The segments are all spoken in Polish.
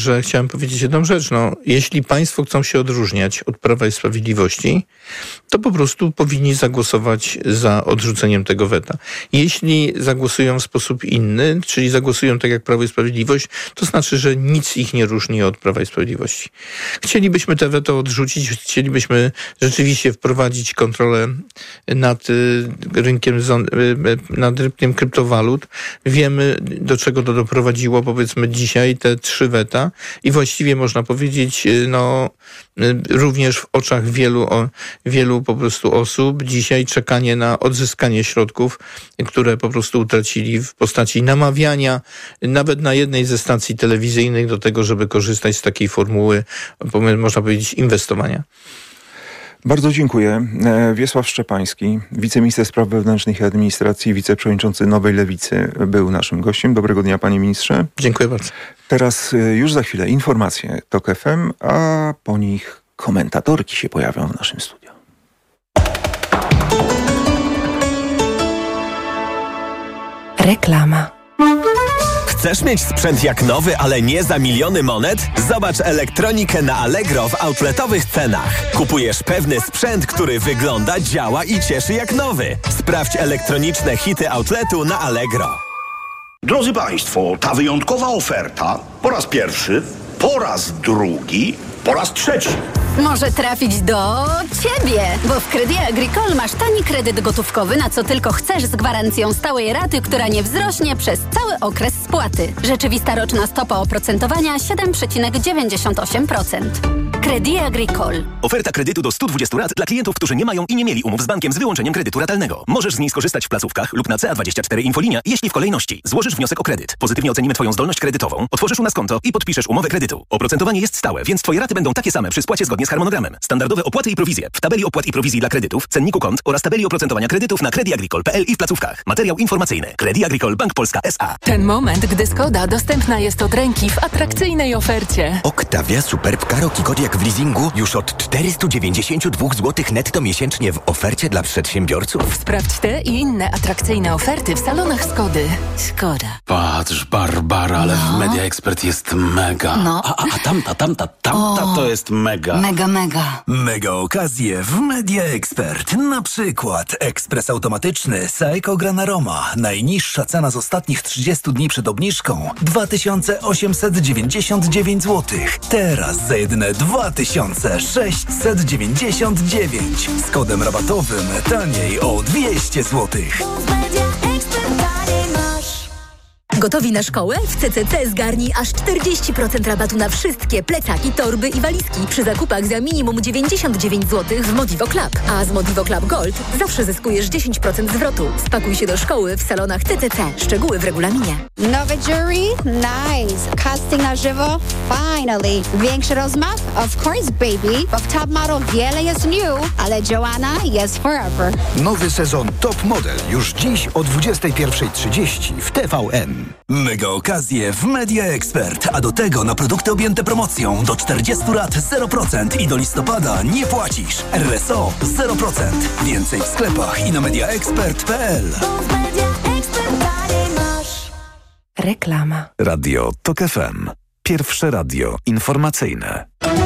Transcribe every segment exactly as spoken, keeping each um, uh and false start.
że chciałem powiedzieć jedną rzecz. No, jeśli państwo chcą się odróżniać od Prawa i Sprawiedliwości, to po prostu powinni zagłosować za odrzuceniem tego weta. Jeśli zagłosują w sposób inny, czyli zagłosują tak jak Prawo i Sprawiedliwość, to znaczy, że nic ich nie różni od Prawa i Sprawiedliwości. Chcielibyśmy te weto odrzucić, chcielibyśmy rzeczywiście wprowadzić kontrolę nad rynkiem, nad rynkiem kryptowalut. Wiemy, do czego to doprowadziło, powiedzmy, dzisiaj te trzy weta i właściwie można powiedzieć, no, również w oczach wielu, wielu po prostu osób dzisiaj czekanie na odzyskanie środków, które po prostu utracili w postaci namawiania, nawet na jednej ze stacji telewizyjnych do tego, żeby korzystać z takiej formuły, można powiedzieć, inwestowania. Bardzo dziękuję. Wiesław Szczepański, wiceminister spraw wewnętrznych i administracji, wiceprzewodniczący Nowej Lewicy, był naszym gościem. Dobrego dnia, panie ministrze. Dziękuję bardzo. Teraz już za chwilę informacje TOK F M, a po nich komentatorki się pojawią w naszym studiu. Reklama. Chcesz mieć sprzęt jak nowy, ale nie za miliony monet? Zobacz elektronikę na Allegro w outletowych cenach. Kupujesz pewny sprzęt, który wygląda, działa i cieszy jak nowy. Sprawdź elektroniczne hity outletu na Allegro. Drodzy Państwo, ta wyjątkowa oferta po raz pierwszy, po raz drugi, po raz trzeci. Może trafić do Ciebie, bo w Crédit Agricole masz tani kredyt gotówkowy, na co tylko chcesz, z gwarancją stałej raty, która nie wzrośnie przez cały okres spłaty. Rzeczywista roczna stopa oprocentowania siedem przecinek dziewięćdziesiąt osiem procent. Crédit Agricole. Oferta kredytu do stu dwudziestu rat dla klientów, którzy nie mają i nie mieli umów z bankiem z wyłączeniem kredytu ratalnego. Możesz z niej skorzystać w placówkach lub na C A dwadzieścia cztery Infolinia, jeśli w kolejności złożysz wniosek o kredyt. Pozytywnie ocenimy Twoją zdolność kredytową, otworzysz u nas konto i podpiszesz umowę kredytu. Oprocentowanie jest stałe, więc Twoje raty będą takie same przy spłacie zgodnie z harmonogramem. Standardowe opłaty i prowizje w tabeli opłat i prowizji dla kredytów, cenniku kont oraz tabeli oprocentowania kredytów na Crédit Agricole kropka p l i w placówkach. Materiał informacyjny. Crédit Agricole Bank Polska S A. Ten moment, gdy Skoda dostępna jest od ręki w atrakcyjnej ofercie. Octavia Superb Karoki Kodiaq w leasingu już od czterysta dziewięćdziesiąt dwa złote netto miesięcznie w ofercie dla przedsiębiorców. Sprawdź te i inne atrakcyjne oferty w salonach Skody. Skoda. Patrz, Barbara, ale no. w Media Expert jest mega. No. A, a, a tamta, tamta, tamta o, to jest mega. Mega, mega. Mega okazje w Media Expert. Na przykład ekspres automatyczny Seiko Granaroma. Najniższa cena z ostatnich trzydziestu dni przed obniżką dwa tysiące osiemset dziewięćdziesiąt dziewięć złotych. Teraz za jedyne dwa tysiące sześćset dziewięćdziesiąt dziewięć. Z kodem rabatowym taniej o dwieście złotych. Gotowi na szkołę? W C C C zgarnij aż czterdzieści procent rabatu na wszystkie plecaki, torby i walizki przy zakupach za minimum dziewięćdziesiąt dziewięć złotych w Modivo Club. A z Modivo Club Gold zawsze zyskujesz dziesięć procent zwrotu. Spakuj się do szkoły w salonach C C C. Szczegóły w regulaminie. Nowe jury? Nice. Casting na żywo? Finally. Większy rozmach? Of course, baby. Bo w Top Model wiele jest new, ale Joanna jest forever. Nowy sezon Top Model już dziś o dwudziestej pierwszej trzydzieści w T V N. Mega okazje w Media Expert, a do tego na produkty objęte promocją do czterdziestu lat zero procent i do listopada nie płacisz. R S O zero procent. Więcej w sklepach i na mediaexpert kropka p l. Reklama. Radio TOK F M. Pierwsze radio informacyjne.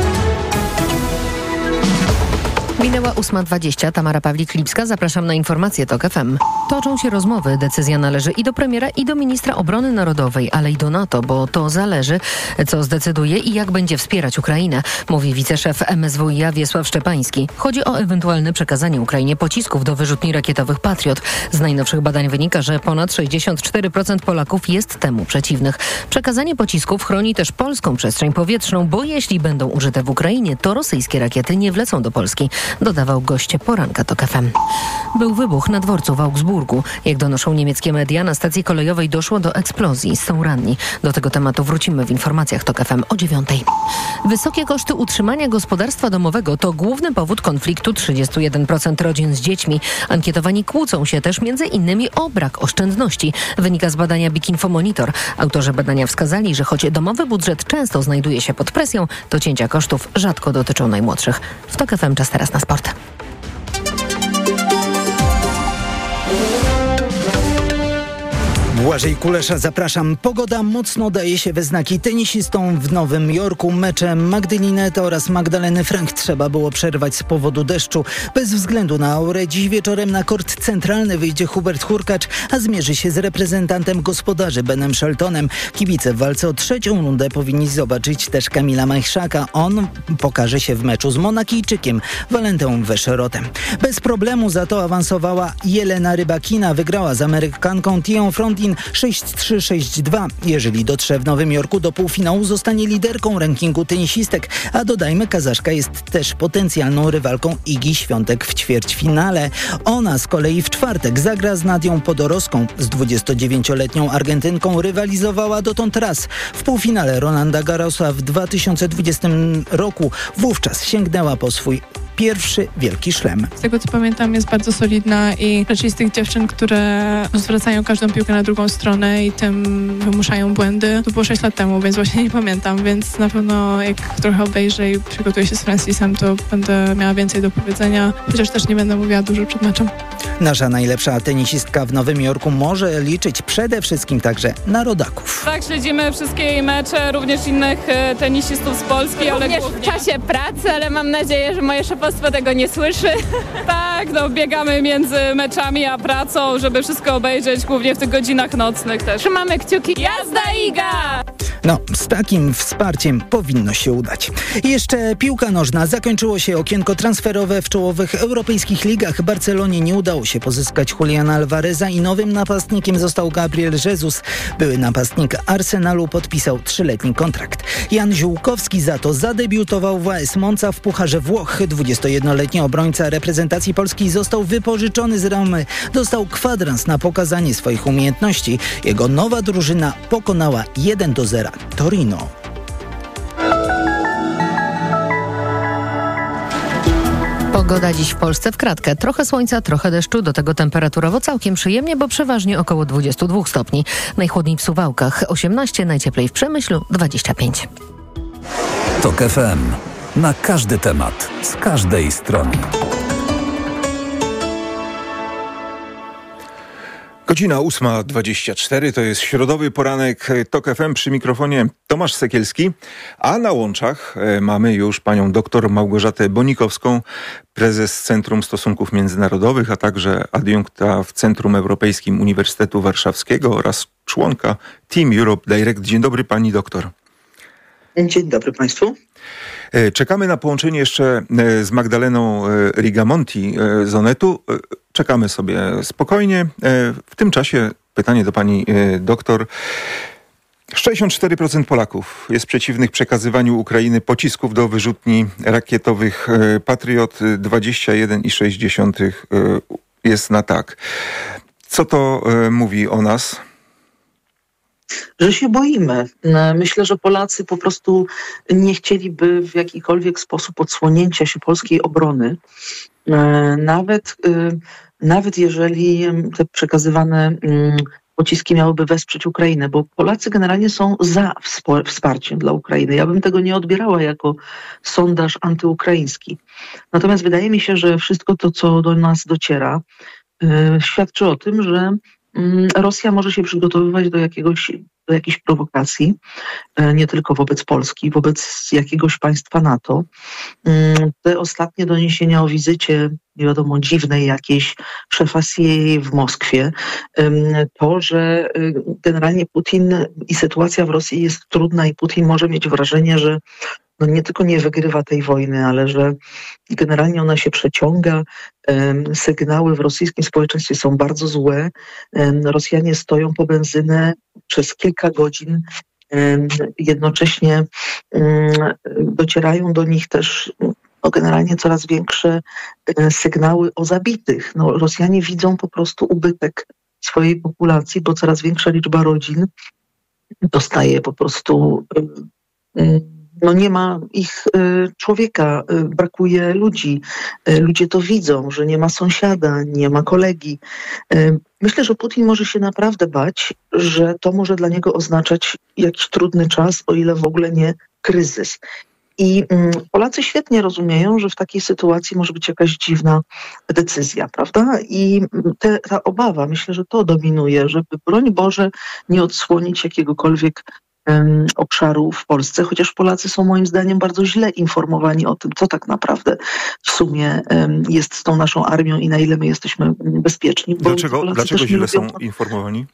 Minęła ósma dwadzieścia. Tamara Pawlik-Lipska. Zapraszam na informacje TOK F M. Toczą się rozmowy. Decyzja należy i do premiera, i do ministra obrony narodowej, ale i do NATO, bo to zależy, co zdecyduje i jak będzie wspierać Ukrainę, mówi wiceszef M S W i a Wiesław Szczepański. Chodzi o ewentualne przekazanie Ukrainie pocisków do wyrzutni rakietowych Patriot. Z najnowszych badań wynika, że ponad sześćdziesiąt cztery procent Polaków jest temu przeciwnych. Przekazanie pocisków chroni też polską przestrzeń powietrzną, bo jeśli będą użyte w Ukrainie, to rosyjskie rakiety nie wlecą do Polski, dodawał gość poranka TOK F M. Był wybuch na dworcu w Augsburgu. Jak donoszą niemieckie media, na stacji kolejowej doszło do eksplozji. Są ranni. Do tego tematu wrócimy w informacjach TOK F M o dziewiątej. Wysokie koszty utrzymania gospodarstwa domowego to główny powód konfliktu trzydzieści jeden procent rodzin z dziećmi. Ankietowani kłócą się też między innymi o brak oszczędności. Wynika z badania Big Info Monitor. Autorzy badania wskazali, że choć domowy budżet często znajduje się pod presją, to cięcia kosztów rzadko dotyczą najmłodszych. W TOK F M czas teraz na sport. Błażej Kulesza, zapraszam. Pogoda mocno daje się we znaki tenisistom w Nowym Jorku. Mecze Magdy Linette oraz Magdaleny Frank trzeba było przerwać z powodu deszczu. Bez względu na aurę dziś wieczorem na kort centralny wyjdzie Hubert Hurkacz, a zmierzy się z reprezentantem gospodarzy Benem Sheltonem. Kibice w walce o trzecią rundę powinni zobaczyć też Kamila Majchrzaka. On pokaże się w meczu z Monakijczykiem Walentą Weszerotem. Bez problemu za to awansowała Jelena Rybakina. Wygrała z Amerykanką Tią Frontin sześć trzy sześć dwa. Jeżeli dotrze w Nowym Jorku do półfinału, zostanie liderką rankingu tenisistek, a dodajmy, Kazaszka jest też potencjalną rywalką Igi Świątek w ćwierćfinale. Ona z kolei w czwartek zagra z Nadią Podorowską. Z dwudziestodziewięcioletnią Argentynką rywalizowała dotąd raz. W półfinale Rolanda Garrosa w dwa tysiące dwudziestym roku. Wówczas sięgnęła po swój pierwszy wielki szlem. Z tego co pamiętam, jest bardzo solidna i raczej z tych dziewczyn, które zwracają każdą piłkę na drugą stronę i tym wymuszają błędy. To było sześć lat temu, więc właśnie nie pamiętam, więc na pewno jak trochę obejrzę i przygotuję się z Francisem, to będę miała więcej do powiedzenia, chociaż też nie będę mówiła dużo przed meczem. Nasza najlepsza tenisistka w Nowym Jorku może liczyć przede wszystkim także na rodaków. Tak, śledzimy wszystkie mecze, również innych tenisistów z Polski. Również ale w czasie pracy, ale mam nadzieję, że moje szefostwo tego nie słyszy. Tak, no biegamy między meczami a pracą, żeby wszystko obejrzeć, głównie w tych godzinach nocnych też. Trzymamy kciuki. Jazda Iga! No, z takim wsparciem powinno się udać. I jeszcze piłka nożna. Zakończyło się okienko transferowe w czołowych europejskich ligach. Barcelonie nie udało się pozyskać Juliana Alvareza i nowym napastnikiem został Gabriel Jesus. Były napastnik Arsenalu podpisał trzyletni kontrakt. Jan Ziółkowski za to zadebiutował w A S Monza w Pucharze Włoch. dwudziestojednoletni obrońca reprezentacji Polski został wypożyczony z Romy. Dostał kwadrans na pokazanie swoich umiejętności. Jego nowa drużyna pokonała jeden do zera Torino. Pogoda dziś w Polsce w kratkę. Trochę słońca, trochę deszczu, do tego temperaturowo całkiem przyjemnie, bo przeważnie około dwadzieścia dwa stopni. Najchłodniej w Suwałkach osiemnaście, najcieplej w Przemyślu dwadzieścia pięć. Tok F M. Na każdy temat, z każdej strony. Godzina ósma dwadzieścia cztery, to jest środowy poranek Tok F M, przy mikrofonie Tomasz Sekielski, a na łączach mamy już panią doktor Małgorzatę Bonikowską, prezes Centrum Stosunków Międzynarodowych, a także adiunkta w Centrum Europejskim Uniwersytetu Warszawskiego oraz członka Team Europe Direct. Dzień dobry pani doktor. Dzień dobry państwu. Czekamy na połączenie jeszcze z Magdaleną Rigamonti z Onetu. Czekamy sobie spokojnie. W tym czasie pytanie do pani doktor. sześćdziesiąt cztery procent Polaków jest przeciwnych przekazywaniu Ukrainy pocisków do wyrzutni rakietowych Patriot. dwadzieścia jeden przecinek sześć jest na tak. Co to mówi o nas? Że się boimy. Myślę, że Polacy po prostu nie chcieliby w jakikolwiek sposób odsłonięcia się polskiej obrony. Nawet, nawet jeżeli te przekazywane pociski miałyby wesprzeć Ukrainę, bo Polacy generalnie są za wsparciem dla Ukrainy. Ja bym tego nie odbierała jako sondaż antyukraiński. Natomiast wydaje mi się, że wszystko to, co do nas dociera, świadczy o tym, że Rosja może się przygotowywać do jakiegoś, do jakiejś prowokacji, nie tylko wobec Polski, wobec jakiegoś państwa NATO. Te ostatnie doniesienia o wizycie, nie wiadomo, dziwnej jakiejś szefa C I A w Moskwie, to, że generalnie Putin i sytuacja w Rosji jest trudna i Putin może mieć wrażenie, że no nie tylko nie wygrywa tej wojny, ale że generalnie ona się przeciąga. Sygnały w rosyjskim społeczeństwie są bardzo złe. Rosjanie stoją po benzynę przez kilka godzin. Jednocześnie docierają do nich też no generalnie coraz większe sygnały o zabitych. No, Rosjanie widzą po prostu ubytek swojej populacji, bo coraz większa liczba rodzin dostaje po prostu... No nie ma ich y, człowieka, y, brakuje ludzi. Y, ludzie to widzą, że nie ma sąsiada, nie ma kolegi. Y, myślę, że Putin może się naprawdę bać, że to może dla niego oznaczać jakiś trudny czas, o ile w ogóle nie kryzys. I Polacy świetnie rozumieją, że w takiej sytuacji może być jakaś dziwna decyzja, prawda? I te, ta obawa, myślę, że to dominuje, żeby broń Boże nie odsłonić jakiegokolwiek um, obszaru w Polsce, chociaż Polacy są moim zdaniem bardzo źle informowani o tym, co tak naprawdę w sumie um, jest z tą naszą armią i na ile my jesteśmy bezpieczni. Dlaczego, dlaczego źle są informowani?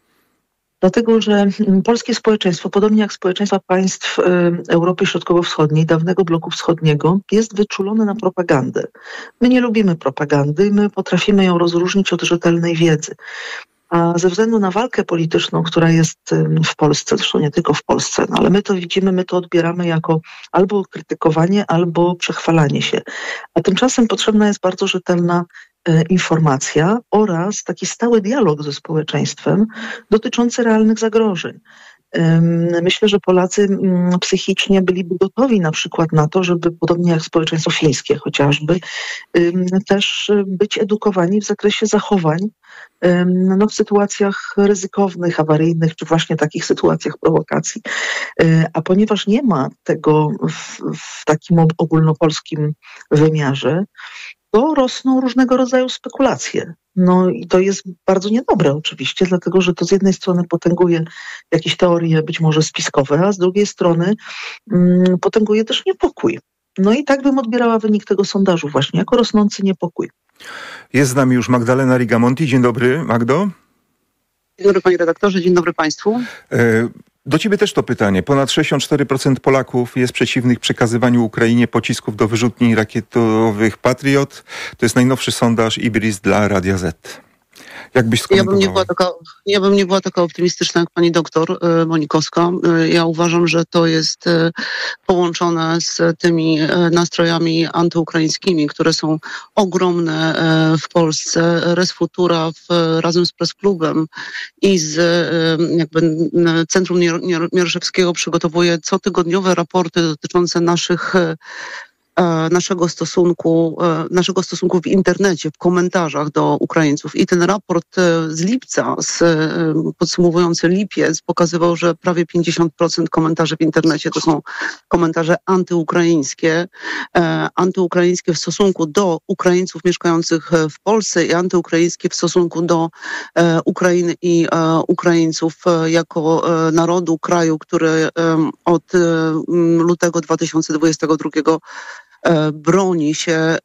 Dlatego, że polskie społeczeństwo, podobnie jak społeczeństwa państw Europy Środkowo-Wschodniej, dawnego bloku wschodniego, jest wyczulone na propagandę. My nie lubimy propagandy, my potrafimy ją rozróżnić od rzetelnej wiedzy. A ze względu na walkę polityczną, która jest w Polsce, zresztą nie tylko w Polsce, no ale my to widzimy, my to odbieramy jako albo krytykowanie, albo przechwalanie się. A tymczasem potrzebna jest bardzo rzetelna informacja oraz taki stały dialog ze społeczeństwem dotyczący realnych zagrożeń. Myślę, że Polacy psychicznie byliby gotowi na przykład na to, żeby podobnie jak społeczeństwo fińskie chociażby, też być edukowani w zakresie zachowań no, w sytuacjach ryzykownych, awaryjnych, czy właśnie takich sytuacjach prowokacji. A ponieważ nie ma tego w, w takim ogólnopolskim wymiarze, to rosną różnego rodzaju spekulacje. No i to jest bardzo niedobre oczywiście, dlatego że to z jednej strony potęguje jakieś teorie być może spiskowe, a z drugiej strony mm, potęguje też niepokój. No i tak bym odbierała wynik tego sondażu właśnie, jako rosnący niepokój. Jest z nami już Magdalena Rigamonti. Dzień dobry, Magdo. Dzień dobry panie redaktorze, dzień dobry państwu. E- Do ciebie też to pytanie. Ponad sześćdziesiąt cztery procent Polaków jest przeciwnych przekazywaniu Ukrainie pocisków do wyrzutni rakietowych Patriot. To jest najnowszy sondaż Ibris dla Radia Z. Jak byś skomentowała? Ja bym nie była taka, ja bym nie była taka optymistyczna jak pani doktor y, Monikowska. Y, ja uważam, że to jest y, połączone z tymi y, nastrojami antyukraińskimi, które są ogromne y, w Polsce. Res Futura w, razem z Press Klubem i z y, jakby y, Centrum Mieroszewskiego przygotowuje cotygodniowe raporty dotyczące naszych y, naszego stosunku, naszego stosunku w internecie, w komentarzach do Ukraińców. I ten raport z lipca, z, podsumowujący lipiec, pokazywał, że prawie pięćdziesiąt procent komentarzy w internecie to są komentarze antyukraińskie. Antyukraińskie w stosunku do Ukraińców mieszkających w Polsce i antyukraińskie w stosunku do Ukrainy i Ukraińców jako narodu, kraju, który od lutego dwa tysiące dwudziestego drugiego broni się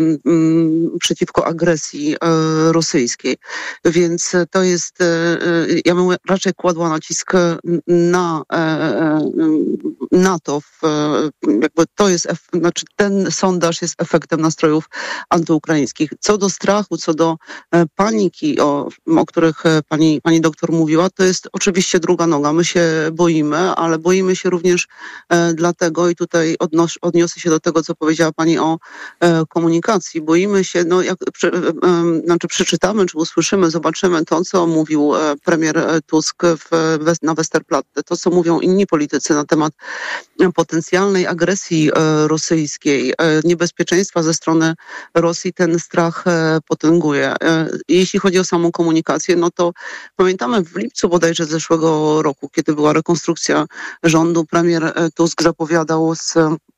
um, przeciwko agresji um, rosyjskiej. Więc to jest, um, ja bym raczej kładła nacisk na, um, na to, w, jakby to jest, znaczy ten sondaż jest efektem nastrojów antyukraińskich. Co do strachu, co do um, paniki, o, o których pani, pani doktor mówiła, to jest oczywiście druga noga. My się boimy, ale boimy się również um, dlatego, i tutaj odnos- odniosę się do tego, co powiedziała pani o e, komunikacji. Boimy się, no jak przy, e, e, znaczy przeczytamy, czy usłyszymy, zobaczymy to, co mówił e, premier Tusk w, w, na Westerplatte, to, co mówią inni politycy na temat e, potencjalnej agresji e, rosyjskiej, e, niebezpieczeństwa ze strony Rosji, ten strach e, potęguje. E, jeśli chodzi o samą komunikację, no to pamiętamy w lipcu bodajże zeszłego roku, kiedy była rekonstrukcja rządu, premier Tusk zapowiadał z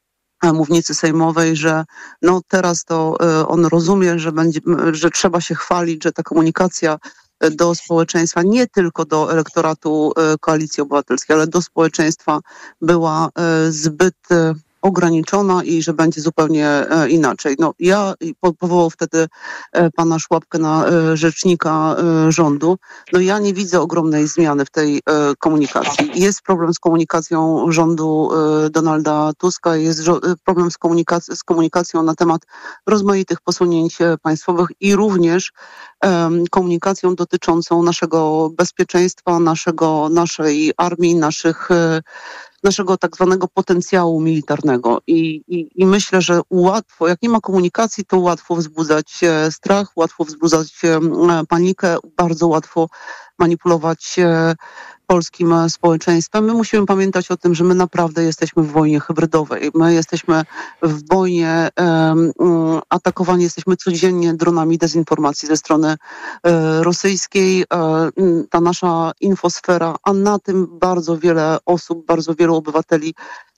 mównicy sejmowej, że no teraz to on rozumie, że będzie, że trzeba się chwalić, że ta komunikacja do społeczeństwa, nie tylko do elektoratu Koalicji Obywatelskiej, ale do społeczeństwa była zbyt ograniczona i że będzie zupełnie e, inaczej. No, ja po, powołał wtedy e, pana Szłapkę na e, rzecznika e, rządu. No ja nie widzę ogromnej zmiany w tej e, komunikacji. Jest problem z komunikacją rządu e, Donalda Tuska, jest żo- problem z, komunikac- z komunikacją na temat rozmaitych posunięć państwowych i również e, komunikacją dotyczącą naszego bezpieczeństwa, naszego, naszej armii, naszych e, naszego tak zwanego potencjału militarnego. I, i, I myślę, że łatwo, jak nie ma komunikacji, to łatwo wzbudzać e, strach, łatwo wzbudzać e, panikę, bardzo łatwo manipulować e, polskim społeczeństwem. My musimy pamiętać o tym, że my naprawdę jesteśmy w wojnie hybrydowej. My jesteśmy w wojnie um, atakowani, jesteśmy codziennie dronami dezinformacji ze strony e, rosyjskiej. E, ta nasza infosfera, a na tym bardzo wiele osób, bardzo wielu obywateli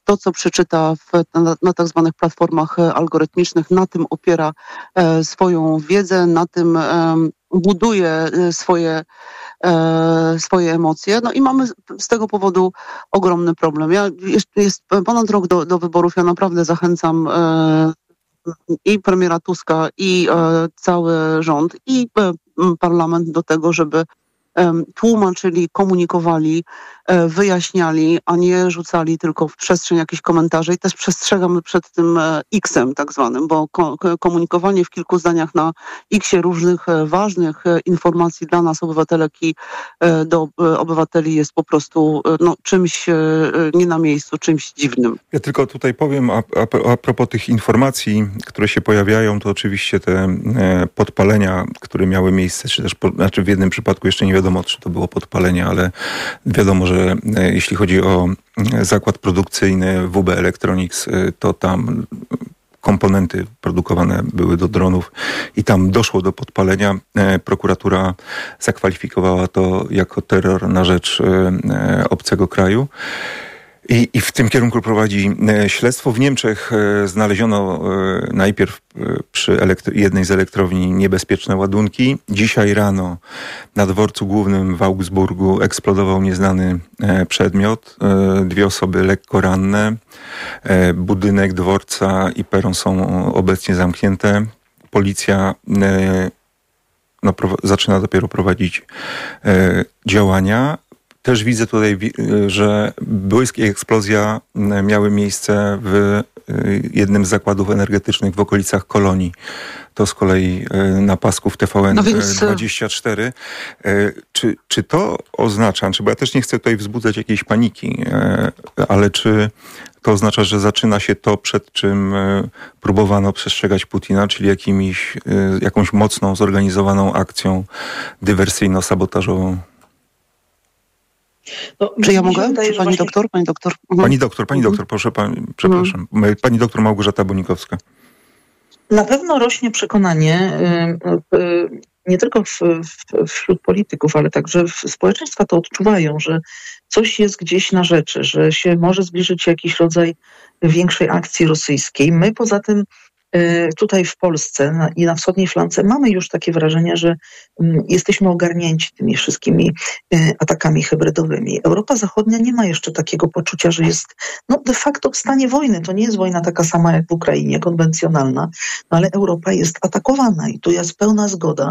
to, co przeczyta w, na, na tak zwanych platformach algorytmicznych, na tym opiera e, swoją wiedzę, na tym e, buduje swoje, e, swoje emocje. No i mamy z tego powodu ogromny problem. Ja, jest, jest ponad rok do, do wyborów, ja naprawdę zachęcam e, i premiera Tuska, i e, cały rząd, i e, parlament do tego, żeby tłumaczyli, komunikowali, wyjaśniali, a nie rzucali tylko w przestrzeń jakichś komentarzy. I też przestrzegamy przed tym X-em tak zwanym, bo komunikowanie w kilku zdaniach na X-ie różnych ważnych informacji dla nas, obywatelek i do obywateli jest po prostu no, czymś nie na miejscu, czymś dziwnym. Ja tylko tutaj powiem a, a, a propos tych informacji, które się pojawiają, to oczywiście te podpalenia, które miały miejsce, czy też po, znaczy w jednym przypadku jeszcze nie wiadomo, czy to było podpalenie, ale wiadomo, że jeśli chodzi o zakład produkcyjny W B Electronics, to tam komponenty produkowane były do dronów i tam doszło do podpalenia. Prokuratura zakwalifikowała to jako terror na rzecz obcego kraju. I, I w tym kierunku prowadzi śledztwo. W Niemczech znaleziono najpierw przy elektro- jednej z elektrowni niebezpieczne ładunki. Dzisiaj rano na dworcu głównym w Augsburgu eksplodował nieznany przedmiot. Dwie osoby lekko ranne. Budynek dworca i peron są obecnie zamknięte. Policja no, pro- zaczyna dopiero prowadzić działania. Też widzę tutaj, że błysk i eksplozja miały miejsce w jednym z zakładów energetycznych w okolicach Kolonii. To z kolei na pasku w T V N no więc... dwadzieścia cztery. Czy, czy to oznacza, czy, bo ja też nie chcę tutaj wzbudzać jakiejś paniki, ale czy to oznacza, że zaczyna się to, przed czym próbowano przestrzegać Putina, czyli jakimiś, jakąś mocną, zorganizowaną akcją dywersyjno-sabotażową? No, Czy ja mogę? Wydaje, Czy pani właśnie... doktor? Pani doktor? Mhm. Pani doktor, pani doktor, proszę, pani, przepraszam. Mhm. Pani doktor Małgorzata Bonikowska. Na pewno rośnie przekonanie nie tylko w, w, wśród polityków, ale także w społeczeństwa to odczuwają, że coś jest gdzieś na rzeczy, że się może zbliżyć jakiś rodzaj większej akcji rosyjskiej. My poza tym tutaj w Polsce na, i na wschodniej flance mamy już takie wrażenie, że um, jesteśmy ogarnięci tymi wszystkimi y, atakami hybrydowymi. Europa Zachodnia nie ma jeszcze takiego poczucia, że jest no, de facto w stanie wojny. To nie jest wojna taka sama jak w Ukrainie, konwencjonalna, no, ale Europa jest atakowana i tu jest pełna zgoda.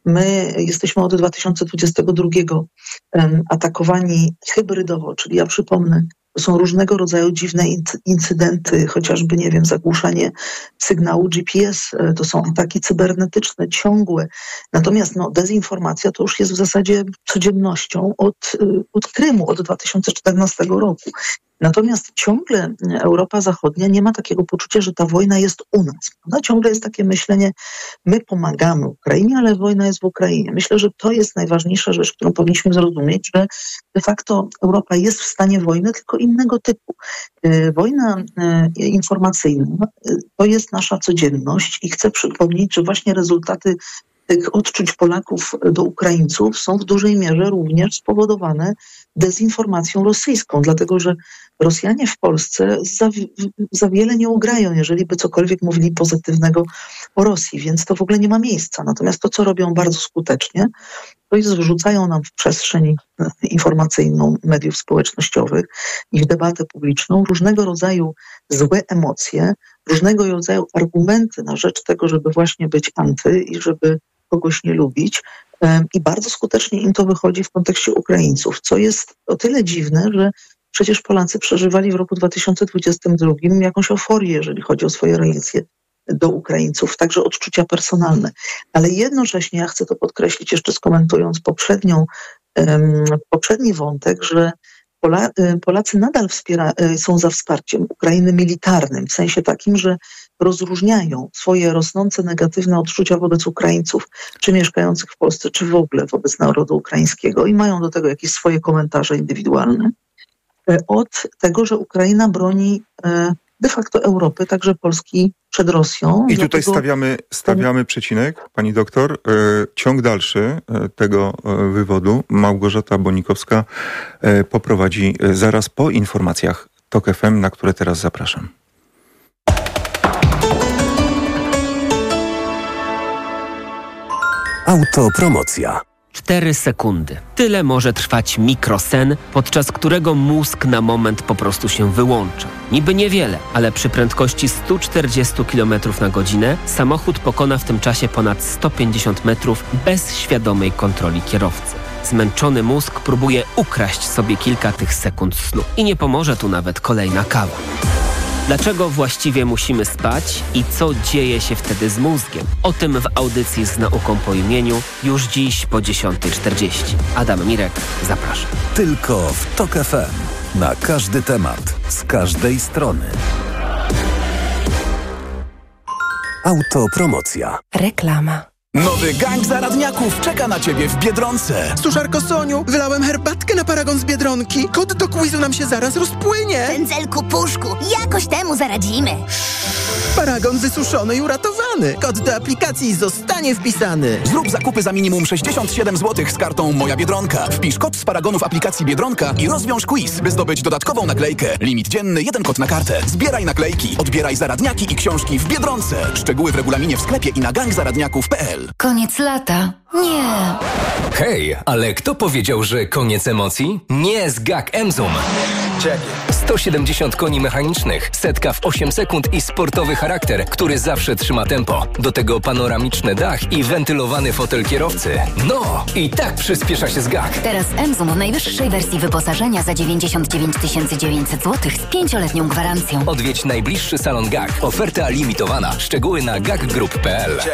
My jesteśmy od dwa tysiące dwudziestego drugiego um, atakowani hybrydowo, czyli ja przypomnę, to są różnego rodzaju dziwne incydenty, chociażby, nie wiem, zagłuszanie sygnału G P S, to są ataki cybernetyczne, ciągłe. Natomiast no, dezinformacja to już jest w zasadzie codziennością od, od Krymu, od dwa tysiące czternastego roku. Natomiast ciągle Europa Zachodnia nie ma takiego poczucia, że ta wojna jest u nas. No, ciągle jest takie myślenie, my pomagamy Ukrainie, ale wojna jest w Ukrainie. Myślę, że to jest najważniejsza rzecz, którą powinniśmy zrozumieć, że de facto Europa jest w stanie wojny, tylko innego typu. Wojna informacyjna to jest nasza codzienność i chcę przypomnieć, że właśnie rezultaty tych odczuć Polaków do Ukraińców są w dużej mierze również spowodowane dezinformacją rosyjską, dlatego że Rosjanie w Polsce za, za wiele nie ugrają, jeżeli by cokolwiek mówili pozytywnego o Rosji, więc to w ogóle nie ma miejsca. Natomiast to, co robią bardzo skutecznie, to jest wrzucają nam w przestrzeń informacyjną mediów społecznościowych i w debatę publiczną różnego rodzaju złe emocje, różnego rodzaju argumenty na rzecz tego, żeby właśnie być anty i żeby kogoś nie lubić. I bardzo skutecznie im to wychodzi w kontekście Ukraińców, co jest o tyle dziwne, że przecież Polacy przeżywali w roku dwa tysiące dwudziestym drugim jakąś euforię, jeżeli chodzi o swoje relacje do Ukraińców, także odczucia personalne. Ale jednocześnie ja chcę to podkreślić, jeszcze skomentując poprzednią, um, poprzedni wątek, że Pola, Polacy nadal wspiera, są za wsparciem Ukrainy militarnym, w sensie takim, że rozróżniają swoje rosnące negatywne odczucia wobec Ukraińców, czy mieszkających w Polsce, czy w ogóle wobec narodu ukraińskiego i mają do tego jakieś swoje komentarze indywidualne, od tego, że Ukraina broni de facto Europy, także Polski przed Rosją. I tutaj stawiamy, stawiamy przecinek, pani doktor. Ciąg dalszy tego wywodu Małgorzata Bonikowska poprowadzi zaraz po informacjach TOK F M, na które teraz zapraszam. Autopromocja. Cztery sekundy. Tyle może trwać mikrosen, podczas którego mózg na moment po prostu się wyłącza. Niby niewiele, ale przy prędkości sto czterdzieści kilometrów na godzinę samochód pokona w tym czasie ponad sto pięćdziesiąt metrów bez świadomej kontroli kierowcy. Zmęczony mózg próbuje ukraść sobie kilka tych sekund snu. I nie pomoże tu nawet kolejna kawa. Dlaczego właściwie musimy spać i co dzieje się wtedy z mózgiem? O tym w audycji z nauką po imieniu już dziś po dziesiąta czterdzieści. Adam Mirek, zapraszam. Tylko w TOK F M. Na każdy temat, z każdej strony. Autopromocja. Reklama. Nowy gang zaradniaków czeka na Ciebie w Biedronce. Suszarko Soniu, wylałem herbatkę na paragon z Biedronki. Kod do quizu nam się zaraz rozpłynie. Pędzelku puszku, jakoś temu zaradzimy. Paragon wysuszony i uratowany. Kod do aplikacji zostanie wpisany. Zrób zakupy za minimum sześćdziesiąt siedem złotych z kartą Moja Biedronka. Wpisz kod z paragonu w aplikacji Biedronka i rozwiąż quiz, by zdobyć dodatkową naklejkę. Limit dzienny, jeden kod na kartę. Zbieraj naklejki, odbieraj zaradniaki i książki w Biedronce. Szczegóły w regulaminie w sklepie i na gang zaradniaków kropka p l. Koniec lata. Nie. Hej, ale kto powiedział, że koniec emocji? Nie z G A K Emzum. sto siedemdziesiąt koni mechanicznych, setka w osiem sekund i sportowy charakter, który zawsze trzyma tempo. Do tego panoramiczny dach i wentylowany fotel kierowcy. No, i tak przyspiesza się z G A K. Teraz Emzum w najwyższej wersji wyposażenia za dziewięćdziesiąt dziewięć tysięcy dziewięćset złotych z pięcioletnią gwarancją. Odwiedź najbliższy salon G A K. Oferta limitowana. Szczegóły na gakgroup kropka p l.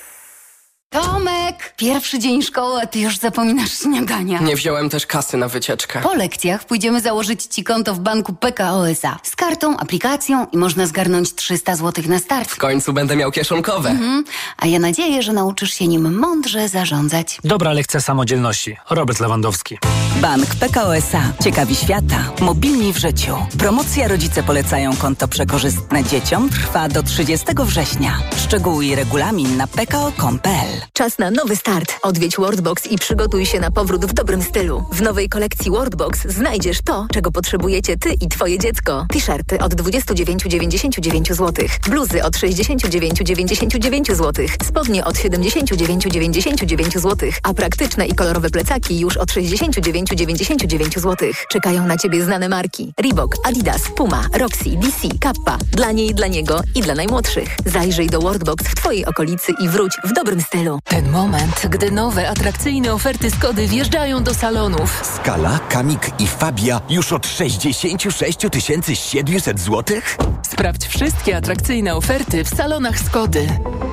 Tomek, pierwszy dzień szkoły, a ty już zapominasz śniadania. Nie wziąłem też kasy na wycieczkę. Po lekcjach pójdziemy założyć ci konto w banku P K O S A. Z kartą, aplikacją i można zgarnąć trzysta złotych na start. W końcu będę miał kieszonkowe. Mhm. A ja nadzieję, że nauczysz się nim mądrze zarządzać. Dobra lekcja samodzielności. Robert Lewandowski. Bank P K O S A. Ciekawi świata. Mobilni w życiu. Promocja Rodzice polecają konto przekorzystne dzieciom trwa do trzydziestego września. Szczegóły i regulamin na p k o kropka com kropka p l. Czas na nowy start. Odwiedź Worldbox i przygotuj się na powrót w dobrym stylu. W nowej kolekcji Worldbox znajdziesz to, czego potrzebujecie ty i twoje dziecko. T-shirty od dwadzieścia dziewięć dziewięćdziesiąt dziewięć złotych. Bluzy od sześćdziesiąt dziewięć dziewięćdziesiąt dziewięć złotych. Spodnie od siedemdziesiąt dziewięć dziewięćdziesiąt dziewięć złotych. A praktyczne i kolorowe plecaki już od sześćdziesiąt dziewięć dziewięćdziesiąt dziewięć złotych. Czekają na ciebie znane marki. Reebok, Adidas, Puma, Roxy, D C, Kappa. Dla niej, dla niego i dla najmłodszych. Zajrzyj do Worldbox w twojej okolicy i wróć w dobrym stylu. Ten moment, gdy nowe, atrakcyjne oferty Skody wjeżdżają do salonów. Skala, Kamik i Fabia już od sześćdziesiąt sześć tysięcy siedemset złotych? Sprawdź wszystkie atrakcyjne oferty w salonach Skody.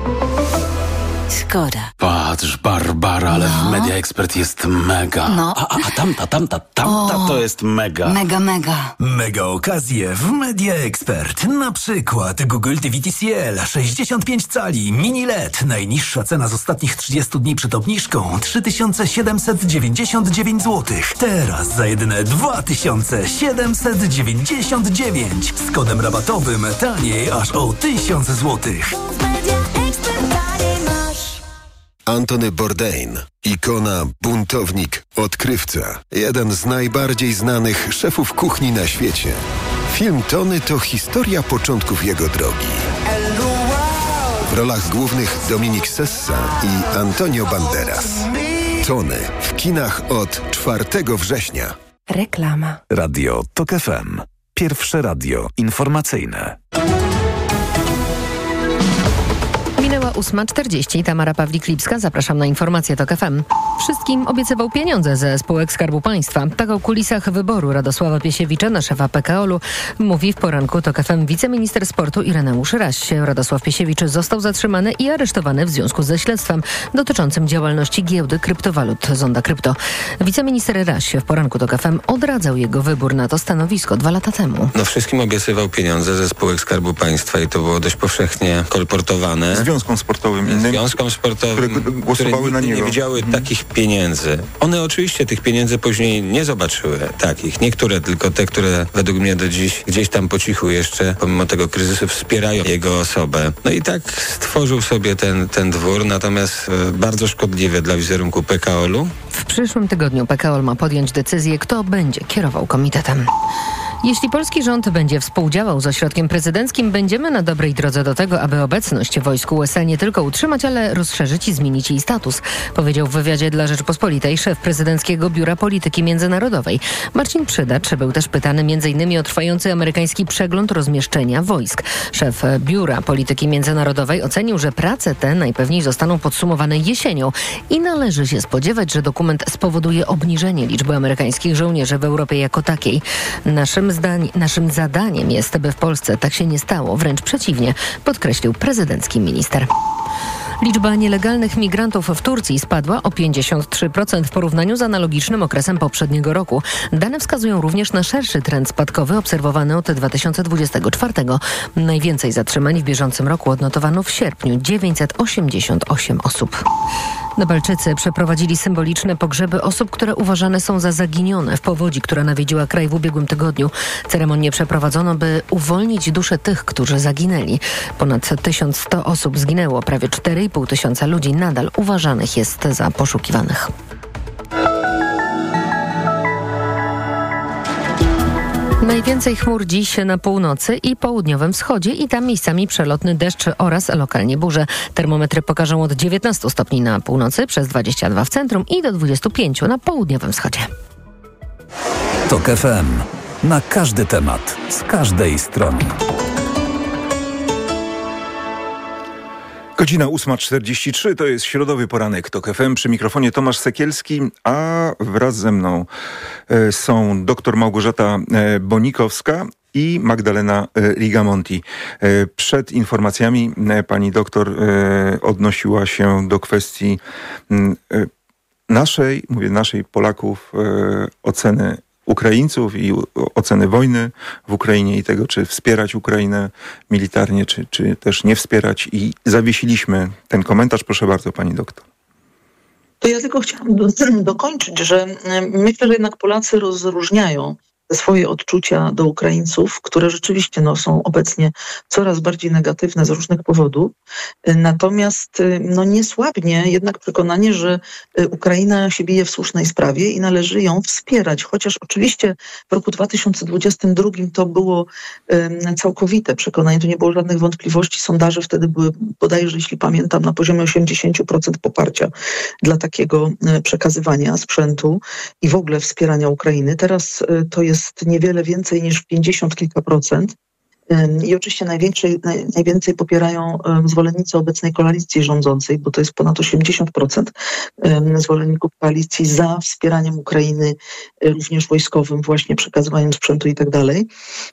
Skoda. Patrz, Barbara, ale no. w Media Expert jest mega. No. A, a, a tamta, tamta, tamta o, to jest mega. Mega, mega. Mega okazje w Media Expert. Na przykład Google T V T C L sześćdziesiąt pięć cali, mini L E D. Najniższa cena z ostatnich trzydziestu dni przed obniżką trzy tysiące siedemset dziewięćdziesiąt dziewięć złotych. Teraz za jedyne dwa tysiące siedemset dziewięćdziesiąt dziewięć. Z kodem rabatowym taniej aż o tysiąc złotych. Antony Bourdain, ikona, buntownik, odkrywca. Jeden z najbardziej znanych szefów kuchni na świecie. Film Tony to historia początków jego drogi. W rolach głównych Dominik Sessa i Antonio Banderas. Tony w kinach od czwartego września. Reklama. Radio TOK F M. Pierwsze radio informacyjne. Minęła ósma czterdzieści. Tamara Pawlik-Lipska. Zapraszam na informacje TOK F M. Wszystkim obiecywał pieniądze ze spółek Skarbu Państwa. Tak o kulisach wyboru Radosława Piesiewicza na szefa P K O L-u mówi w poranku TOK F M wiceminister sportu Ireneusz Raś. Radosław Piesiewicz został zatrzymany i aresztowany w związku ze śledztwem dotyczącym działalności giełdy kryptowalut Zonda Krypto. Wiceminister Raś w poranku TOK F M odradzał jego wybór na to stanowisko dwa lata temu. No wszystkim obiecywał pieniądze ze spółek Skarbu Państwa i to było dość powszechnie kolportowane. Związkom sportowym innym, Związkom sportowym, które głosowały które na niego. nie widziały hmm. takich pieniędzy. One oczywiście tych pieniędzy później nie zobaczyły takich. Niektóre tylko te, które według mnie do dziś gdzieś tam po cichu jeszcze, pomimo tego kryzysu, wspierają jego osobę. No i tak stworzył sobie ten, ten dwór, natomiast e, bardzo szkodliwy dla wizerunku P K O L-u. W przyszłym tygodniu P K O L ma podjąć decyzję, kto będzie kierował komitetem. Jeśli polski rząd będzie współdziałał z ośrodkiem prezydenckim, będziemy na dobrej drodze do tego, aby obecność wojsk U S A nie tylko utrzymać, ale rozszerzyć i zmienić jej status, powiedział w wywiadzie dla Rzeczpospolitej szef prezydenckiego Biura Polityki Międzynarodowej. Marcin Przydacz był też pytany między innymi o trwający amerykański przegląd rozmieszczenia wojsk. Szef Biura Polityki Międzynarodowej ocenił, że prace te najpewniej zostaną podsumowane jesienią i należy się spodziewać, że dokument spowoduje obniżenie liczby amerykańskich żołnierzy w Europie jako takiej. Naszym zdań, naszym zadaniem jest, by w Polsce tak się nie stało. Wręcz przeciwnie, podkreślił prezydencki minister. Liczba nielegalnych migrantów w Turcji spadła o pięćdziesiąt trzy procent w porównaniu z analogicznym okresem poprzedniego roku. Dane wskazują również na szerszy trend spadkowy obserwowany od dwa tysiące dwudziestego czwartego. Najwięcej zatrzymań w bieżącym roku odnotowano w sierpniu, dziewięćset osiemdziesiąt osiem osób. Nepalczycy przeprowadzili symboliczne pogrzeby osób, które uważane są za zaginione w powodzi, która nawiedziła kraj w ubiegłym tygodniu. Ceremonię przeprowadzono, by uwolnić dusze tych, którzy zaginęli. Ponad tysiąc sto osób zginęło, prawie cztery i pół tysiąca ludzi nadal uważanych jest za poszukiwanych. Najwięcej chmur dziś na północy i południowym wschodzie i tam miejscami przelotny deszcz oraz lokalnie burze. Termometry pokażą od dziewiętnastu stopni na północy, przez dwadzieścia dwa w centrum i do dwudziestu pięciu na południowym wschodzie. TOK F M. Na każdy temat, z każdej strony. Godzina ósma czterdzieści trzy, to jest środowy poranek TOK F M. Przy mikrofonie Tomasz Sekielski, a wraz ze mną e, są dr Małgorzata e, Bonikowska i Magdalena e, Rigamonti. E, przed informacjami e, pani doktor e, odnosiła się do kwestii e, naszej, mówię naszej Polaków, e, oceny Ukraińców i oceny wojny w Ukrainie i tego, czy wspierać Ukrainę militarnie, czy, czy też nie wspierać. I zawiesiliśmy ten komentarz. Proszę bardzo, pani doktor. To ja tylko chciałam do, dokończyć, że myślę, że jednak Polacy rozróżniają swoje odczucia do Ukraińców, które rzeczywiście no, są obecnie coraz bardziej negatywne z różnych powodów. Natomiast no, nie słabnie jednak przekonanie, że Ukraina się bije w słusznej sprawie i należy ją wspierać. Chociaż oczywiście w roku dwa tysiące dwudziestym drugim to było um, całkowite przekonanie, to nie było żadnych wątpliwości. Sondaże wtedy były bodajże, jeśli pamiętam, na poziomie osiemdziesiąt procent poparcia dla takiego przekazywania sprzętu i w ogóle wspierania Ukrainy. Teraz to jest jest niewiele więcej niż pięćdziesiąt kilka procent. I oczywiście najwięcej, naj, najwięcej popierają zwolennicy obecnej koalicji rządzącej, bo to jest ponad osiemdziesiąt procent zwolenników koalicji za wspieraniem Ukrainy, również wojskowym, właśnie przekazywaniem sprzętu i tak dalej.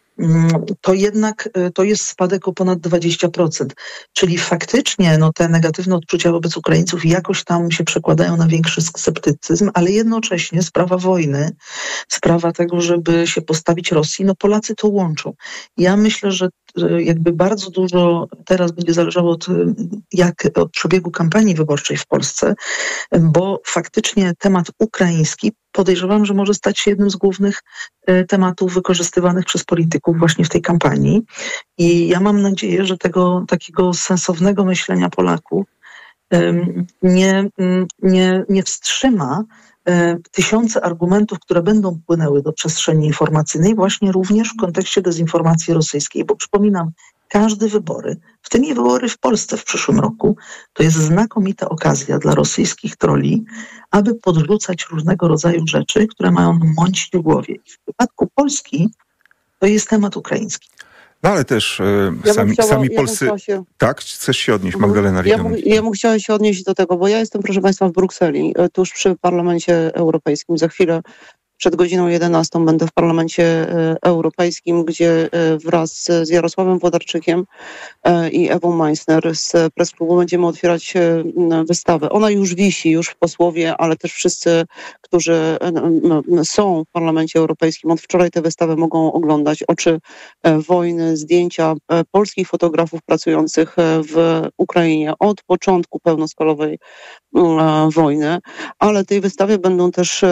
To jednak to jest spadek o ponad dwadzieścia procent. Czyli faktycznie no, te negatywne odczucia wobec Ukraińców jakoś tam się przekładają na większy sceptycyzm, ale jednocześnie sprawa wojny, sprawa tego, żeby się postawić Rosji, no Polacy to łączą. Ja myślę, że jakby bardzo dużo teraz będzie zależało od, jak, od przebiegu kampanii wyborczej w Polsce, bo faktycznie temat ukraiński podejrzewam, że może stać się jednym z głównych tematów wykorzystywanych przez polityków właśnie w tej kampanii. I ja mam nadzieję, że tego takiego sensownego myślenia Polaków nie, nie, nie wstrzyma tysiące argumentów, które będą płynęły do przestrzeni informacyjnej, właśnie również w kontekście dezinformacji rosyjskiej. Bo przypominam, każde wybory, w tym i wybory w Polsce w przyszłym roku, to jest znakomita okazja dla rosyjskich troli, aby podrzucać różnego rodzaju rzeczy, które mają mącić w głowie. I w przypadku Polski to jest temat ukraiński. No ale też e, ja sami, chciała, sami ja Polscy... się... Tak? Chcesz się odnieść, Magdalena Ja, Rigamonti? ja bym chciała się odnieść do tego, bo ja jestem, proszę Państwa, w Brukseli, tuż przy Parlamencie Europejskim. Za chwilę przed godziną jedenastą będę w Parlamencie Europejskim, gdzie wraz z Jarosławem Włodarczykiem i Ewą Meissner z Press Klubu będziemy otwierać wystawę. Ona już wisi, już posłowie, ale też wszyscy, którzy są w Parlamencie Europejskim, od wczoraj tę wystawę mogą oglądać. Oczy wojny, zdjęcia polskich fotografów pracujących w Ukrainie od początku pełnoskalowej wojny, ale tej wystawie będą też